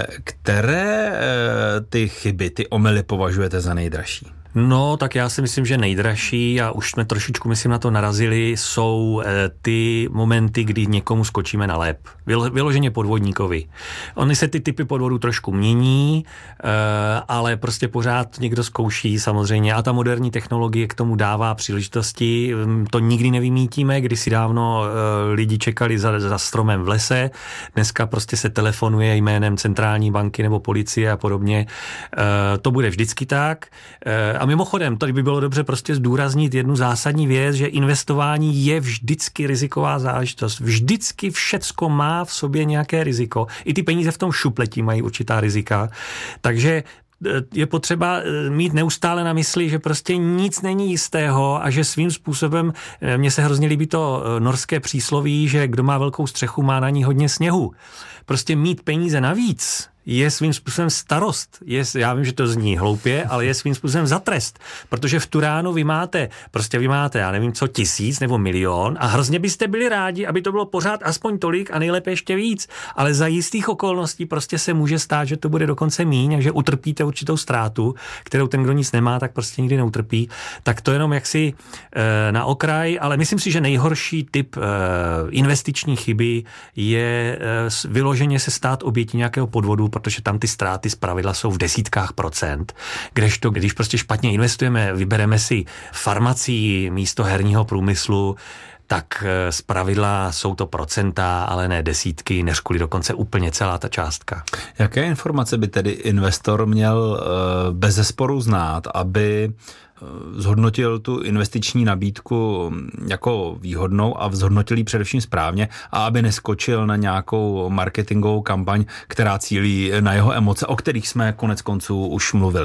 Které ty chyby, ty omyly považujete za nejdražší? No, tak já si myslím, že nejdražší, a už jsme trošičku, myslím, na to narazili, jsou e, ty momenty, kdy někomu skočíme na lep. Vylo, vyloženě podvodníkovi. Ony se ty typy podvodů trošku mění, e, ale prostě pořád někdo zkouší samozřejmě a ta moderní technologie k tomu dává příležitosti. To nikdy nevymítíme, kdysi dávno e, lidi čekali za, za stromem v lese, dneska prostě se telefonuje jménem centrální banky nebo policie a podobně. E, to bude vždycky tak. E, A mimochodem, tady by bylo dobře prostě zdůraznit jednu zásadní věc, že investování je vždycky riziková záležitost. Vždycky všecko má v sobě nějaké riziko. I ty peníze v tom šupletí mají určitá rizika. Takže je potřeba mít neustále na mysli, že prostě nic není jistého a že svým způsobem, mně se hrozně líbí to norské přísloví, že kdo má velkou střechu, má na ní hodně sněhu. Prostě mít peníze navíc je svým způsobem starost. Je, já vím, že to zní hloupě, ale je svým způsobem za trest. Protože v tu ránu vy máte, prostě vy máte, já nevím co, tisíc nebo milion a hrozně byste byli rádi, aby to bylo pořád aspoň tolik a nejlépe ještě víc. Ale za jistých okolností prostě se může stát, že to bude dokonce míň a že utrpíte určitou ztrátu, kterou ten, kdo nic nemá, tak prostě nikdy neutrpí. Tak to jenom jaksi e, na okraj, ale myslím si, že nejhorší typ e, investiční chyby je e, vyloženě se stát obětí nějakého podvodu, protože tam ty ztráty zpravidla jsou v desítkách procent. Kdežto, když prostě špatně investujeme, vybereme si farmacii místo herního průmyslu, tak zpravidla jsou to procenta, ale ne desítky, neřkuli dokonce úplně celá ta částka. Jaké informace by tedy investor měl bezesporu znát, aby zhodnotil tu investiční nabídku jako výhodnou a zhodnotil ji především správně a aby neskočil na nějakou marketingovou kampaň, která cílí na jeho emoce, o kterých jsme konec konců už mluvili?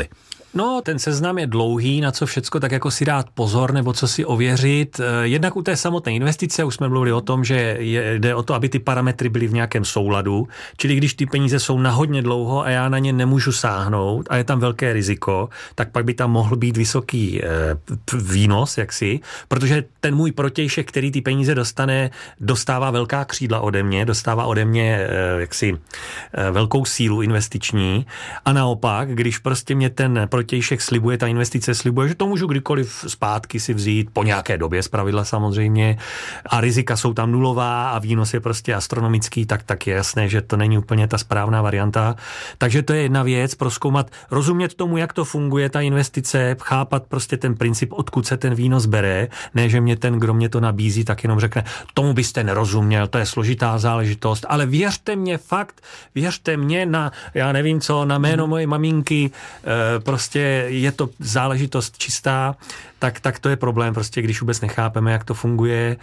No, ten seznam je dlouhý, na co všecko tak jako si dát pozor nebo co si ověřit. Jednak u té samotné investice už jsme mluvili o tom, že jde o to, aby ty parametry byly v nějakém souladu, čili když ty peníze jsou na hodně dlouho a já na ně nemůžu sáhnout a je tam velké riziko, tak pak by tam mohl být vysoký eh, výnos, jaksi, protože ten můj protějšek, který ty peníze dostane, dostává velká křídla ode mě, dostává ode mě eh, jaksi eh, velkou sílu investiční a naopak, když prostě mě ten protějšek slibuje, ta investice slibuje, že to můžu kdykoliv zpátky si vzít, po nějaké době zpravidla samozřejmě, a rizika jsou tam nulová a výnos je prostě astronomický, tak tak je jasné, že to není úplně ta správná varianta. Takže to je jedna věc, prozkoumat, rozumět tomu, jak to funguje ta investice, chápat prostě ten princip, odkud se ten výnos bere, ne, že mě ten, kdo mě to nabízí, tak jenom řekne, tomu byste nerozuměl, to je složitá záležitost, ale věřte mě fakt, věřte mě na, já nevím co, na jméno moje maminky, prostě je to záležitost čistá, tak, tak to je problém, prostě když vůbec nechápeme, jak to funguje.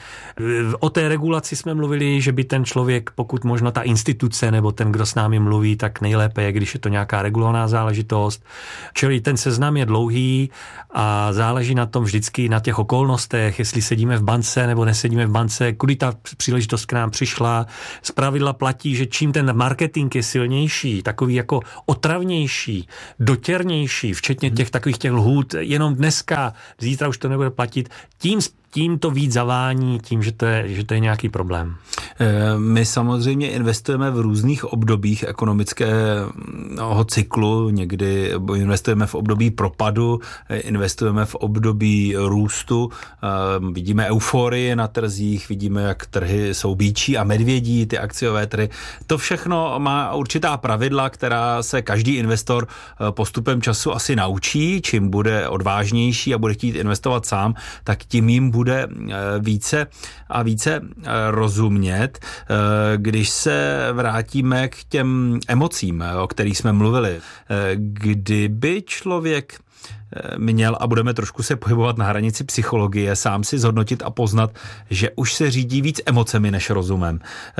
O té regulaci jsme mluvili, že by ten člověk, pokud možno ta instituce nebo ten, kdo s námi mluví, tak nejlépe je, když je to nějaká regulovaná záležitost. Čili ten seznam je dlouhý a záleží na tom vždycky, na těch okolnostech, jestli sedíme v bance nebo nesedíme v bance, kudy ta příležitost k nám přišla. Zpravidla platí, že čím ten marketing je silnější, takový jako otravnější, dotěrnější, včetně těch takových těch lhůt, jenom dneska, zítra už to nebude platit, tím tím to víc zavání, tím, že to je, že to je nějaký problém. My samozřejmě investujeme v různých obdobích ekonomického cyklu, někdy investujeme v období propadu, investujeme v období růstu, vidíme euforii na trzích, vidíme, jak trhy jsou býčí a medvědí, ty akciové trhy. To všechno má určitá pravidla, která se každý investor postupem času asi naučí, čím bude odvážnější a bude chtít investovat sám, tak tím jim bude bude více a více rozumět. Když se vrátíme k těm emocím, o kterých jsme mluvili, kdyby člověk měl, a budeme trošku se pohybovat na hranici psychologie, sám si zhodnotit a poznat, že už se řídí víc emocemi než rozumem.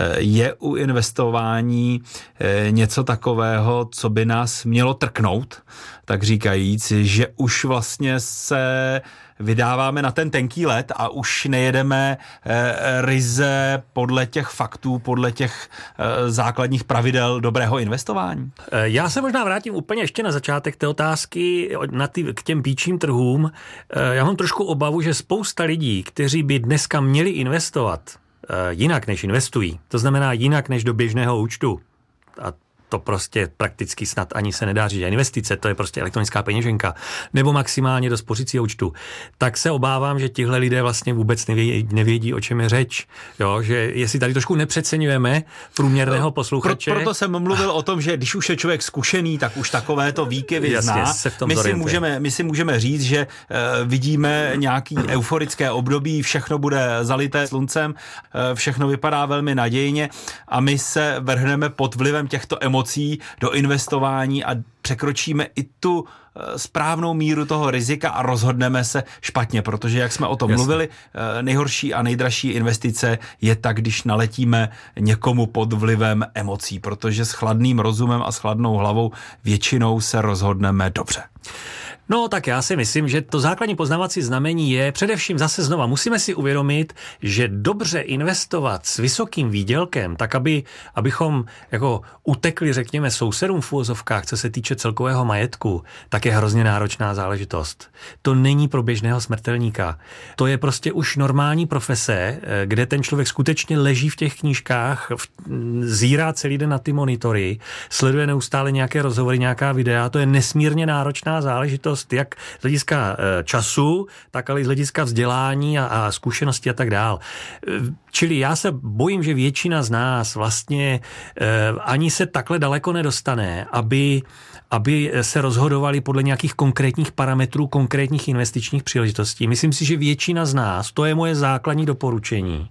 Je u investování něco takového, co by nás mělo trknout, tak říkajíc, že už vlastně se vydáváme na ten tenký led a už nejedeme e, ryze podle těch faktů, podle těch e, základních pravidel dobrého investování? Já se možná vrátím úplně ještě na začátek té otázky na ty, k těm býčím trhům. E, já mám trošku obavu, že spousta lidí, kteří by dneska měli investovat e, jinak, než investují, to znamená jinak, než do běžného účtu, a to prostě prakticky snad ani se nedá říct investice, to je prostě elektronická peněženka, nebo maximálně do spořícího účtu, tak se obávám, že tihle lidé vlastně vůbec nevědí, nevědí, o čem je řeč. Jo, že jestli tady trošku nepřeceňujeme průměrného posluchače. Pro, proto jsem mluvil o tom, že když už je člověk zkušený, tak už takovéto výkyvy zná. My si, můžeme, my si můžeme říct, že uh, vidíme nějaký euforické období, všechno bude zalité sluncem, uh, všechno vypadá velmi nadějně a my se vrhneme pod vlivem těchto emocí do investování a překročíme i tu správnou míru toho rizika a rozhodneme se špatně, protože jak jsme o tom Jasně. mluvili, nejhorší a nejdražší investice je tak, když naletíme někomu pod vlivem emocí, protože s chladným rozumem a s chladnou hlavou většinou se rozhodneme dobře. No tak já si myslím, že to základní poznávací znamení je především zase znova musíme si uvědomit, že dobře investovat s vysokým výdělkem, tak aby, abychom jako utekli, řekněme, sousedům v uvozovkách, co se týče celkového majetku, tak je hrozně náročná záležitost. To není pro běžného smrtelníka. To je prostě už normální profese, kde ten člověk skutečně leží v těch knížkách, zírá celý den na ty monitory, sleduje neustále nějaké rozhovory, nějaká videa, to je nesmírně náročná záležitost, jak z hlediska času, tak ale i z hlediska vzdělání a, a zkušenosti a tak dál. Čili já se bojím, že většina z nás vlastně eh, ani se takhle daleko nedostane, aby, aby se rozhodovali podle nějakých konkrétních parametrů, konkrétních investičních příležitostí. Myslím si, že většina z nás, to je moje základní doporučení,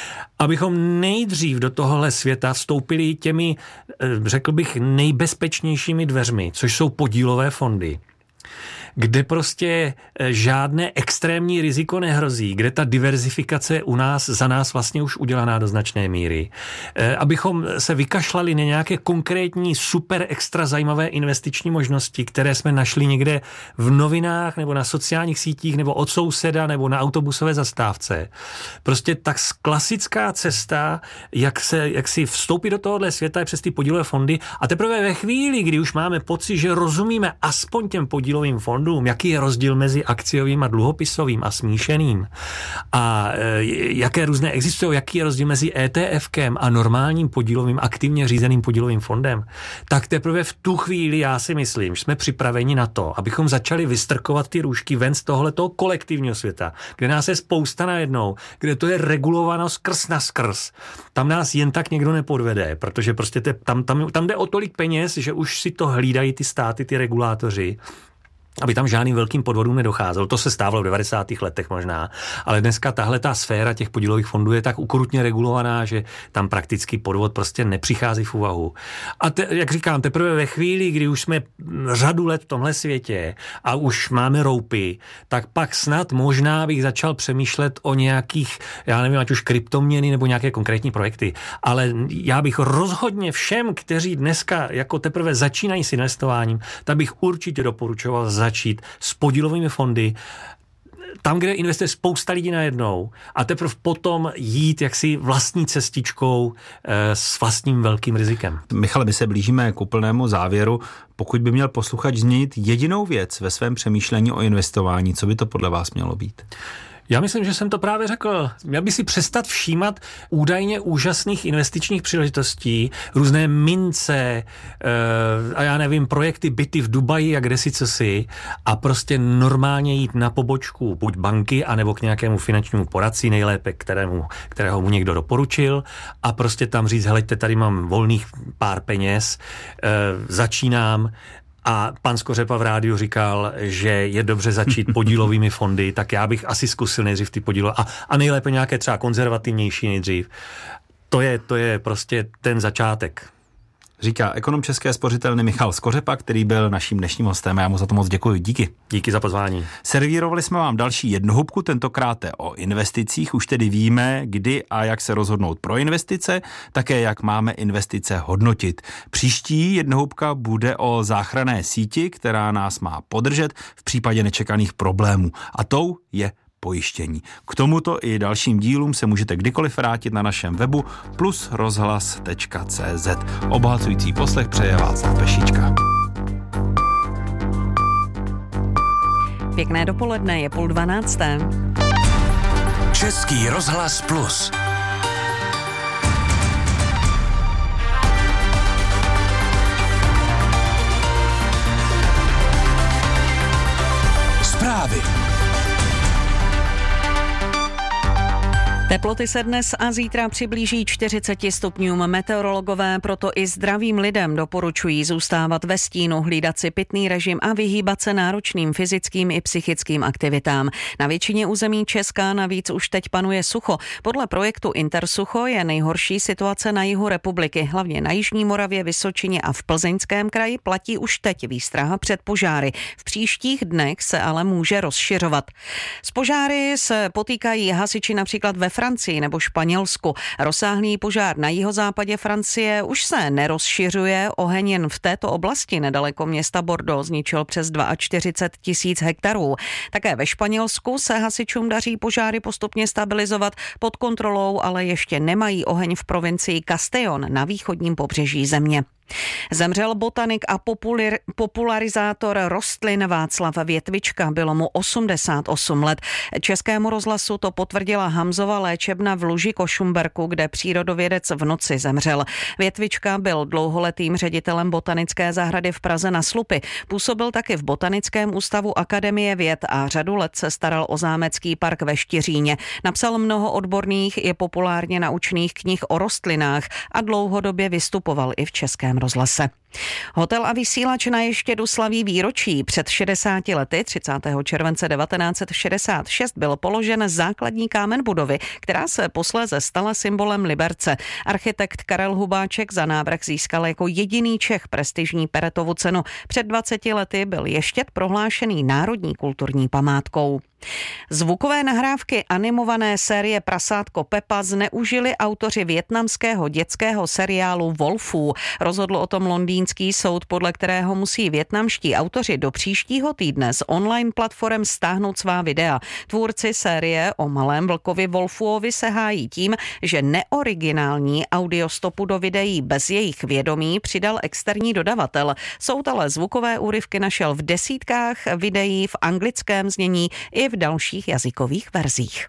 abychom nejdřív do tohohle světa vstoupili těmi, řekl bych, nejbezpečnějšími dveřmi, což jsou podílové fondy. kde prostě žádné extrémní riziko nehrozí, kde ta diverzifikace u nás za nás vlastně už udělaná do značné míry. Abychom se vykašlali na nějaké konkrétní super extra zajímavé investiční možnosti, které jsme našli někde v novinách nebo na sociálních sítích nebo od souseda nebo na autobusové zastávce. Prostě tak klasická cesta, jak, se, jak si vstoupit do tohohle světa je přes ty podílové fondy a teprve ve chvíli, kdy už máme pocit, že rozumíme aspoň těm podílovým fondům, jaký je rozdíl mezi akciovým a dluhopisovým a smíšeným a e, jaké různé existují, jaký je rozdíl mezi ETFkem a normálním podílovým, aktivně řízeným podílovým fondem, tak teprve v tu chvíli já si myslím, že jsme připraveni na to, abychom začali vystrkovat ty růžky ven z tohletoho kolektivního světa, kde nás je spousta najednou, kde to je regulováno skrz na skrz. Tam nás jen tak někdo nepodvede, protože prostě te, tam, tam, tam jde o tolik peněz, že už si to hlídají ty státy, ty regulátoři, aby tam žádným velkým podvodům nedocházelo. To se stávalo v devadesátých letech možná, ale dneska tahle ta sféra těch podílových fondů je tak ukrutně regulovaná, že tam prakticky podvod prostě nepřichází v úvahu. A te, jak říkám, teprve ve chvíli, kdy už jsme řadu let v tomhle světě a už máme roupy, tak pak snad možná bych začal přemýšlet o nějakých, já nevím, ať už kryptoměny nebo nějaké konkrétní projekty, ale já bych rozhodně všem, kteří dneska jako teprve začínají s investováním, tak bych určitě doporučoval začít s podílovými fondy, tam, kde investuje spousta lidí najednou a teprve potom jít jaksi vlastní cestičkou e, s vlastním velkým rizikem. Michale, my se blížíme k úplnému závěru. Pokud by měl posluchač změnit jedinou věc ve svém přemýšlení o investování, co by to podle vás mělo být? Já myslím, že jsem to právě řekl. Měl by si přestat všímat údajně úžasných investičních příležitostí, různé mince e, a já nevím, projekty byty v Dubaji a kdesi cosi a prostě normálně jít na pobočku buď banky, anebo k nějakému finančnímu poradci, nejlépe kterému, kterého mu někdo doporučil a prostě tam říct, heleďte, tady mám volných pár peněz, e, začínám. A pan Skořepa v rádiu říkal, že je dobře začít podílovými fondy, tak já bych asi zkusil nejdřív ty podílové a, a nejlépe nějaké třeba konzervativnější nejdřív. To je, to je prostě ten začátek. Říká ekonom České spořitelny Michal Skořepa, který byl naším dnešním hostem. Já mu za to moc děkuji. Díky. Díky za pozvání. Servírovali jsme vám další jednohubku, tentokrát o investicích. Už tedy víme, kdy a jak se rozhodnout pro investice, také jak máme investice hodnotit. Příští jednohubka bude o záchranné síti, která nás má podržet v případě nečekaných problémů. A tou je pojištění. K tomuto i dalším dílům se můžete kdykoliv vrátit na našem webu plus rozhlas tečka cé zet. Obohacující poslech přeje Václav Pešička. Pěkné dopoledne, je půl dvanácté. Český rozhlas plus. Zprávy. Teploty se dnes a zítra přiblíží čtyřicet stupňům. Meteorologové proto i zdravým lidem doporučují zůstávat ve stínu, hlídat si pitný režim a vyhýbat se náročným fyzickým i psychickým aktivitám. Na většině území Česka navíc už teď panuje sucho. Podle projektu Intersucho je nejhorší situace na jihu republiky. Hlavně na Jižní Moravě, Vysočině a v Plzeňském kraji platí už teď výstraha před požáry. V příštích dnech se ale může rozšiřovat. S požáry se potýkají hasiči například ve Francii nebo Španělsku. Rozsáhlý požár na jihozápadě Francie už se nerozšiřuje. Oheň jen v této oblasti nedaleko města Bordeaux zničil přes čtyřicet dva tisíc hektarů. Také ve Španělsku se hasičům daří požáry postupně stabilizovat pod kontrolou, ale ještě nemají oheň v provincii Castellón na východním pobřeží země. Zemřel botanik a populir, popularizátor rostlin Václav Větvička, bylo mu osmdesát osm let. Českému rozhlasu to potvrdila Hamzova léčebna v Luži Košumberku, kde přírodovědec v noci zemřel. Větvička byl dlouholetým ředitelem botanické zahrady v Praze na Slupy. Působil taky v Botanickém ústavu Akademie věd a řadu let se staral o zámecký park ve Štiříně. Napsal mnoho odborných i populárně naučných knih o rostlinách a dlouhodobě vystupoval i v Českém rozhlase. Hotel a vysílač na Ještědu slaví výročí. Před šedesáti lety, třicátého července devatenáct set šedesát šest, byl položen základní kámen budovy, která se posléze stala symbolem Liberce. Architekt Karel Hubáček za návrh získal jako jediný Čech prestižní Peretovu cenu. Před dvaceti lety byl Ještěd prohlášený národní kulturní památkou. Zvukové nahrávky animované série Prasátko Pepa zneužili autoři vietnamského dětského seriálu Wolfů. Rozhodl o tom londýnský soud, podle kterého musí vietnamští autoři do příštího týdne z online platform stáhnout svá videa. Tvůrci série o malém vlkovi Wolfuovi se hájí tím, že neoriginální audiostopu do videí bez jejich vědomí přidal externí dodavatel. Soud ale zvukové úryvky našel v desítkách videí v anglickém znění i v dalších jazykových verzích.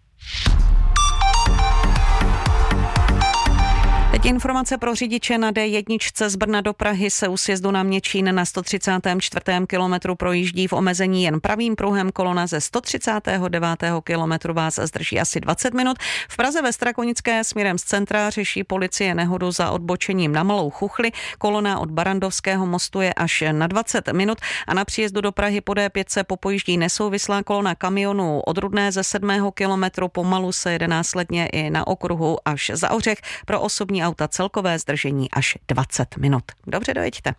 Teď informace pro řidiče na D jedna z Brna do Prahy se u sjezdu na Měčín na sto třicátém čtvrtém kilometru projíždí v omezení jen pravým pruhem. Kolona ze sto třicátého devátého kilometru vás zdrží asi dvacet minut. V Praze ve Strakonické směrem z centra řeší policie nehodu za odbočením na Malou Chuchli. Kolona od Barandovského mostu je až na dvacet minut a na příjezdu do Prahy po D pět se popojíždí nesouvislá kolona kamionů od Rudné ze sedmého kilometru. Pomalu se jede následně i na okruhu až za Ořech. Pro osobní auta celkové zdržení až dvacet minut. Dobře, dojeďte.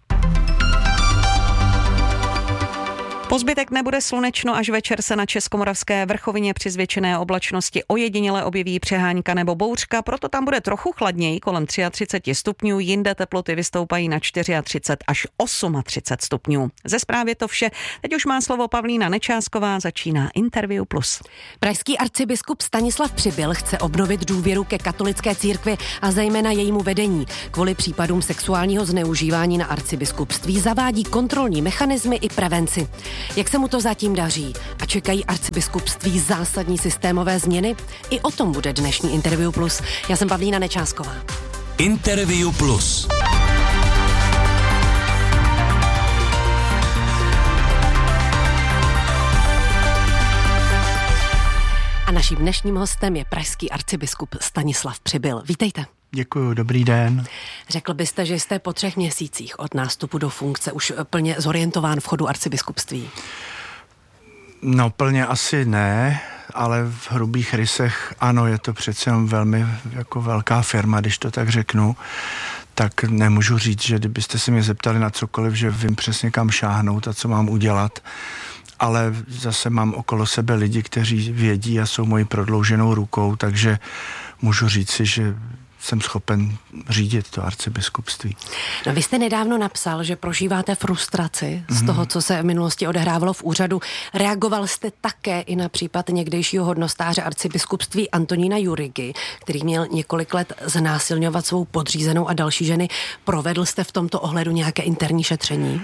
Po zbytek nebude slunečno, až večer se na českomoravské vrchovině při zvětšené oblačnosti ojediněle objeví přehánka nebo bouřka, proto tam bude trochu chladněji, kolem třicet tři stupňů, jinde teploty vystoupají na třicet čtyři až třicet osm stupňů. Ze zprávy to vše. Teď už má slovo Pavlína Nečásková, začíná Interview Plus. Pražský arcibiskup Stanislav Přibyl chce obnovit důvěru ke katolické církvi a zejména jejímu vedení. Kvůli případům sexuálního zneužívání na arcibiskupství zavádí kontrolní mechanismy i prevenci. Jak se mu to zatím daří? A čekají arcibiskupství zásadní systémové změny? I o tom bude dnešní Interview Plus. Já jsem Pavlína Nečásková. Interview Plus. A naším dnešním hostem je pražský arcibiskup Stanislav Přibyl. Vítejte. Děkuji, dobrý den. Řekl byste, že jste po třech měsících od nástupu do funkce už plně zorientován v chodu arcibiskupství? No plně asi ne, ale v hrubých rysech ano, je to přece jen velmi jako velká firma, když to tak řeknu. Tak nemůžu říct, že kdybyste se mě zeptali na cokoliv, že vím přesně kam šáhnout a co mám udělat. Ale zase mám okolo sebe lidi, kteří vědí a jsou mojí prodlouženou rukou, takže můžu říct si, že jsem schopen řídit to arcibiskupství. No, vy jste nedávno napsal, že prožíváte frustraci z toho, co se v minulosti odehrávalo v úřadu. Reagoval jste také i na případ někdejšího hodnostáře arcibiskupství Antonína Jurigy, který měl několik let znásilňovat svou podřízenou a další ženy. Provedl jste v tomto ohledu nějaké interní šetření?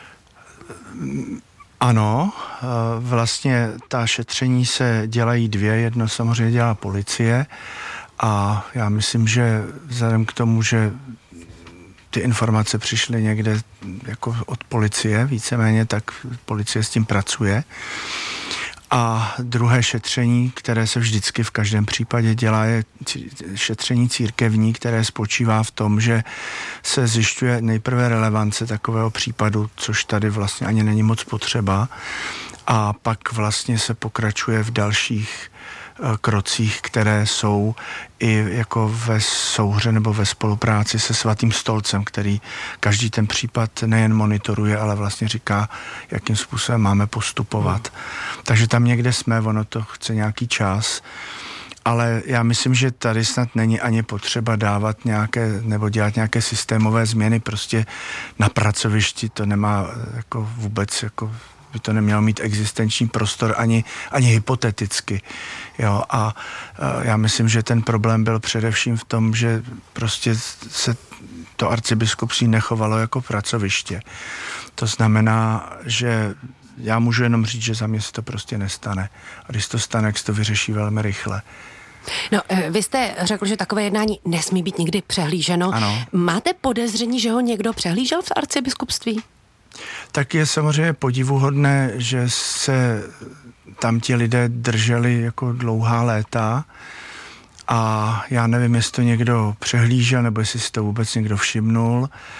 Ano, vlastně ta šetření se dělají dvě. Jedno samozřejmě dělá policie a já myslím, že vzhledem k tomu, že ty informace přišly někde jako od policie víceméně, tak policie s tím pracuje. A druhé šetření, které se vždycky v každém případě dělá, je šetření církevní, které spočívá v tom, že se zjišťuje nejprve relevance takového případu, což tady vlastně ani není moc potřeba, a pak vlastně se pokračuje v dalších krocích, které jsou i jako ve souhře nebo ve spolupráci se Svatým stolcem, který každý ten případ nejen monitoruje, ale vlastně říká, jakým způsobem máme postupovat. Hmm. Takže tam někde jsme, ono to chce nějaký čas, ale já myslím, že tady snad není ani potřeba dávat nějaké, nebo dělat nějaké systémové změny, prostě na pracovišti to nemá jako vůbec jako by to nemělo mít existenční prostor ani, ani hypoteticky. Jo, a, a já myslím, že ten problém byl především v tom, že prostě se to arcibiskupství nechovalo jako pracoviště. To znamená, že já můžu jenom říct, že za mě se to prostě nestane. A když to stane, tak se to vyřeší velmi rychle. No, vy jste řekl, že takové jednání nesmí být nikdy přehlíženo. Ano. Máte podezření, že ho někdo přehlížel v arcibiskupství? Tak je samozřejmě podivuhodné, že se tam ti lidé drželi jako dlouhá léta a já nevím, jestli to někdo přehlížel nebo jestli si to vůbec někdo všimnul.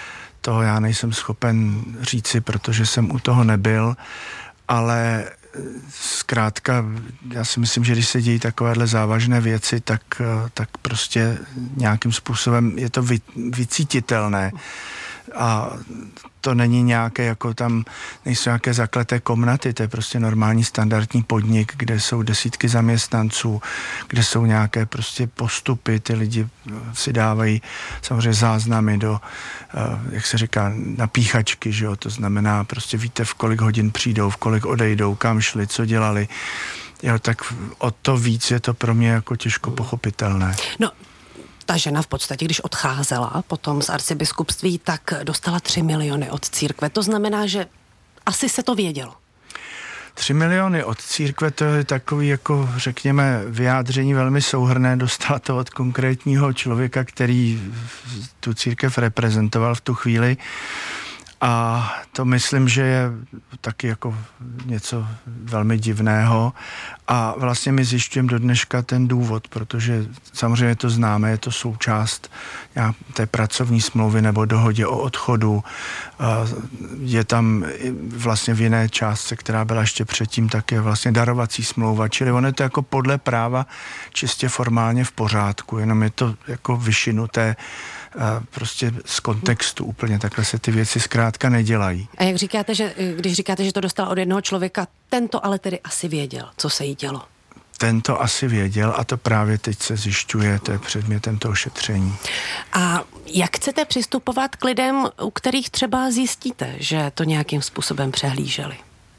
to já nejsem schopen říci, protože jsem u toho nebyl, ale zkrátka, já si myslím, že když se dějí takovéhle závažné věci, tak, tak prostě nějakým způsobem je to vy, vycítitelné. A to není nějaké, jako tam nejsou nějaké zakleté komnaty, to je prostě normální standardní podnik, kde jsou desítky zaměstnanců, kde jsou nějaké prostě postupy, ty lidi si dávají samozřejmě záznamy do, jak se říká, na píchačky, že jo, to znamená prostě víte, v kolik hodin přijdou, v kolik odejdou, kam šli, co dělali. Jo, tak o to víc je to pro mě jako těžko pochopitelné. No, ta žena v podstatě, když odcházela potom z arcibiskupství, tak dostala tři miliony od církve. To znamená, že asi se to vědělo. Tři miliony od církve, to je takový, jako řekněme, vyjádření velmi souhrnné. Dostala to od konkrétního člověka, který tu církev reprezentoval v tu chvíli. A to myslím, že je taky jako něco velmi divného a vlastně my zjišťujeme do dneška ten důvod, protože samozřejmě to známe, je to součást té pracovní smlouvy nebo dohodě o odchodu. Je tam vlastně v jiné částce, která byla ještě předtím, tak je vlastně darovací smlouva, čili ono je to jako podle práva čistě formálně v pořádku, jenom je to jako vyšinuté prostě z kontextu úplně, takhle se ty věci zkrátka nedělají. A jak říkáte, že když říkáte, že to dostal od jednoho člověka, tento ale tedy asi věděl, co se jí dělo? Tento asi věděl a to právě teď se zjišťuje, to je předmětem toho šetření. A jak chcete přistupovat k lidem, u kterých třeba zjistíte, že to nějakým způsobem přehlíželi?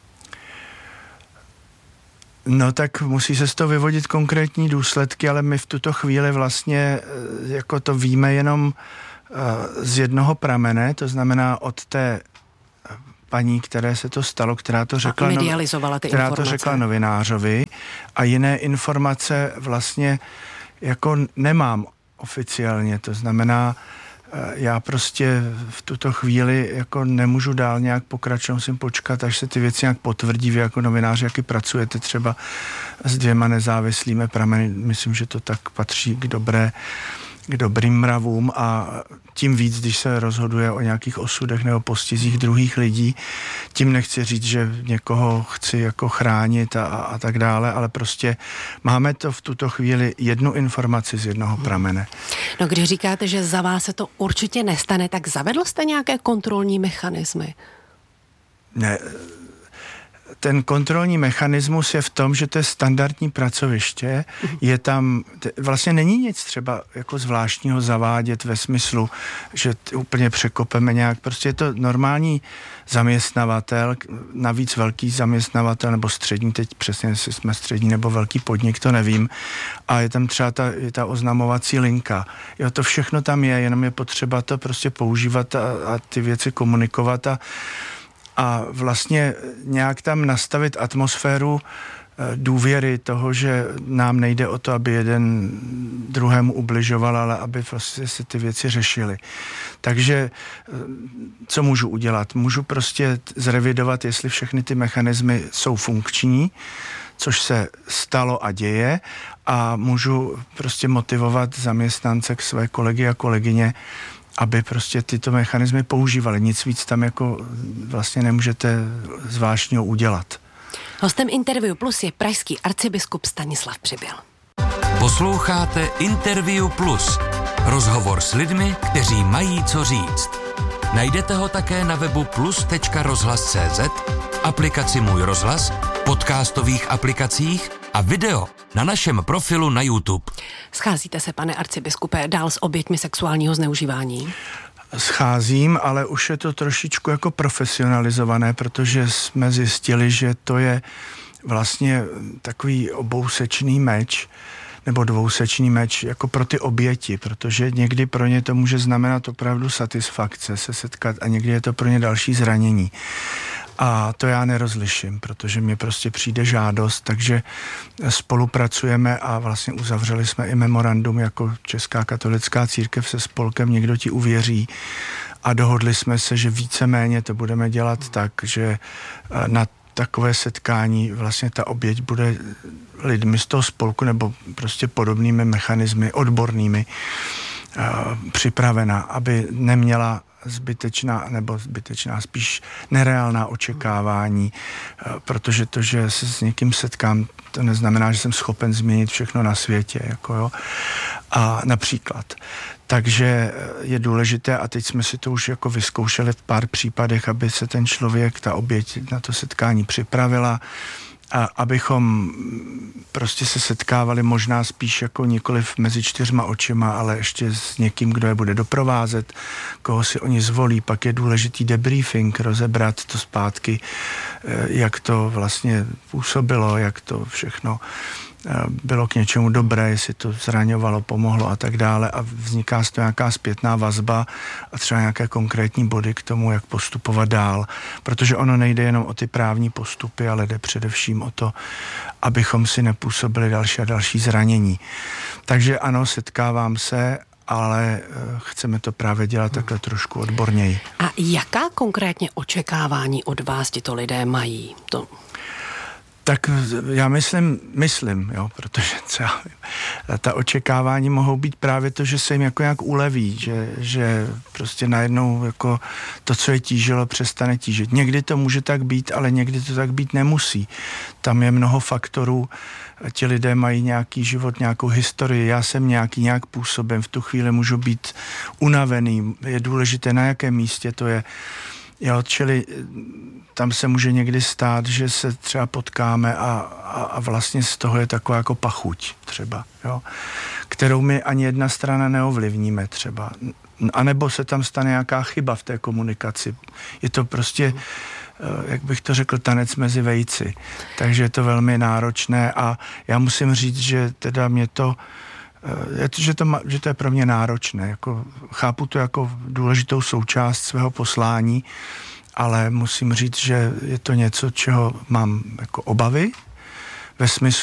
No tak musí se z toho vyvodit konkrétní důsledky, ale my v tuto chvíli vlastně jako to víme jenom z jednoho pramene, to znamená od té paní, které se to stalo, která to řekla, no, která to řekla novinářovi a jiné informace vlastně jako nemám oficiálně, to znamená, já prostě v tuto chvíli jako nemůžu dál nějak pokračovat, musím počkat, až se ty věci nějak potvrdí. Vy jako novináři, jaký pracujete třeba s dvěma nezávislými prameny, myslím, že to tak patří k dobré k dobrým mravům a tím víc, když se rozhoduje o nějakých osudech nebo postizích druhých lidí, tím nechci říct, že někoho chci jako chránit a, a tak dále, ale prostě máme to v tuto chvíli jednu informaci z jednoho pramene. No když říkáte, že za vás se to určitě nestane, tak zavedl jste nějaké kontrolní mechanismy? Ne, ten kontrolní mechanismus je v tom, že to je standardní pracoviště, je tam, vlastně není nic třeba jako zvláštního zavádět ve smyslu, že úplně překopeme nějak, prostě je to normální zaměstnavatel, navíc velký zaměstnavatel, nebo střední, teď přesně, jestli jsme střední nebo velký podnik, to nevím, a je tam třeba ta, je ta oznamovací linka. Jo, to všechno tam je, jenom je potřeba to prostě používat a, a ty věci komunikovat a a vlastně nějak tam nastavit atmosféru důvěry toho, že nám nejde o to, aby jeden druhému ubližoval, ale aby vlastně se ty věci řešily. Takže co můžu udělat? Můžu prostě zrevidovat, jestli všechny ty mechanismy jsou funkční, což se stalo a děje, a můžu prostě motivovat zaměstnance k své kolegy a kolegyně, aby prostě tyto mechanismy používali. Nic víc tam jako vlastně nemůžete zvláštního udělat. Hostem Interview Plus je pražský arcibiskup Stanislav Přibyl. Posloucháte Interview Plus. Rozhovor s lidmi, kteří mají co říct. Najdete ho také na webu plus tečka rozhlas tečka cé zet, aplikaci Můj rozhlas, podcastových aplikacích a video na našem profilu na YouTube. Scházíte se, pane arcibiskupe, dál s oběťmi sexuálního zneužívání? Scházím, ale už je to trošičku jako profesionalizované, protože jsme zjistili, že to je vlastně takový obousečný meč, nebo dvousečný meč jako pro ty oběti, protože někdy pro ně to může znamenat opravdu satisfakce se setkat a někdy je to pro ně další zranění. A to já nerozliším, protože mě prostě přijde žádost, takže spolupracujeme a vlastně uzavřeli jsme i memorandum jako Česká katolická církev se spolkem Někdo ti uvěří a dohodli jsme se, že víceméně to budeme dělat tak, že na takové setkání vlastně ta oběť bude lidmi z toho spolku nebo prostě podobnými mechanismy odbornými připravena, aby neměla zbytečná, nebo zbytečná, spíš nereálná očekávání, protože to, že se s někým setkám, to neznamená, že jsem schopen změnit všechno na světě, jako jo. A například. Takže je důležité, a teď jsme si to už jako vyzkoušeli v pár případech, aby se ten člověk, ta oběť na to setkání připravila, a abychom prostě se setkávali možná spíš jako nikoliv mezi čtyřma očima, ale ještě s někým, kdo je bude doprovázet, koho si oni zvolí. Pak je důležitý debriefing, rozebrat to zpátky, jak to vlastně působilo, jak to všechno bylo k něčemu dobré, jestli to zraňovalo, pomohlo a tak dále, a vzniká z toho nějaká zpětná vazba a třeba nějaké konkrétní body k tomu, jak postupovat dál, protože ono nejde jenom o ty právní postupy, ale jde především o to, abychom si nepůsobili další a další zranění. Takže ano, setkávám se, ale chceme to právě dělat takhle trošku odborněji. A jaká konkrétně očekávání od vás tito lidé mají? To... Tak já myslím, myslím, jo, protože třeba ta očekávání mohou být právě to, že se jim jako nějak uleví, že, že prostě najednou jako to, co je tížilo, přestane tížit. Někdy to může tak být, ale někdy to tak být nemusí. Tam je mnoho faktorů, ti lidé mají nějaký život, nějakou historii, já jsem nějaký, nějak působem, v tu chvíli můžu být unavený, je důležité, na jakém místě to je. Jo, čili tam se může někdy stát, že se třeba potkáme a, a, a vlastně z toho je taková jako pachuť třeba, jo, kterou my ani jedna strana neovlivníme třeba. A nebo se tam stane nějaká chyba v té komunikaci. Je to prostě, jak bych to řekl, tanec mezi vejci. Takže je to velmi náročné a já musím říct, že teda mě to Je to, že, to, že to je pro mě náročné. Jako, chápu to jako důležitou součást svého poslání, ale musím říct, že je to něco, čeho mám jako obavy, ve smyslu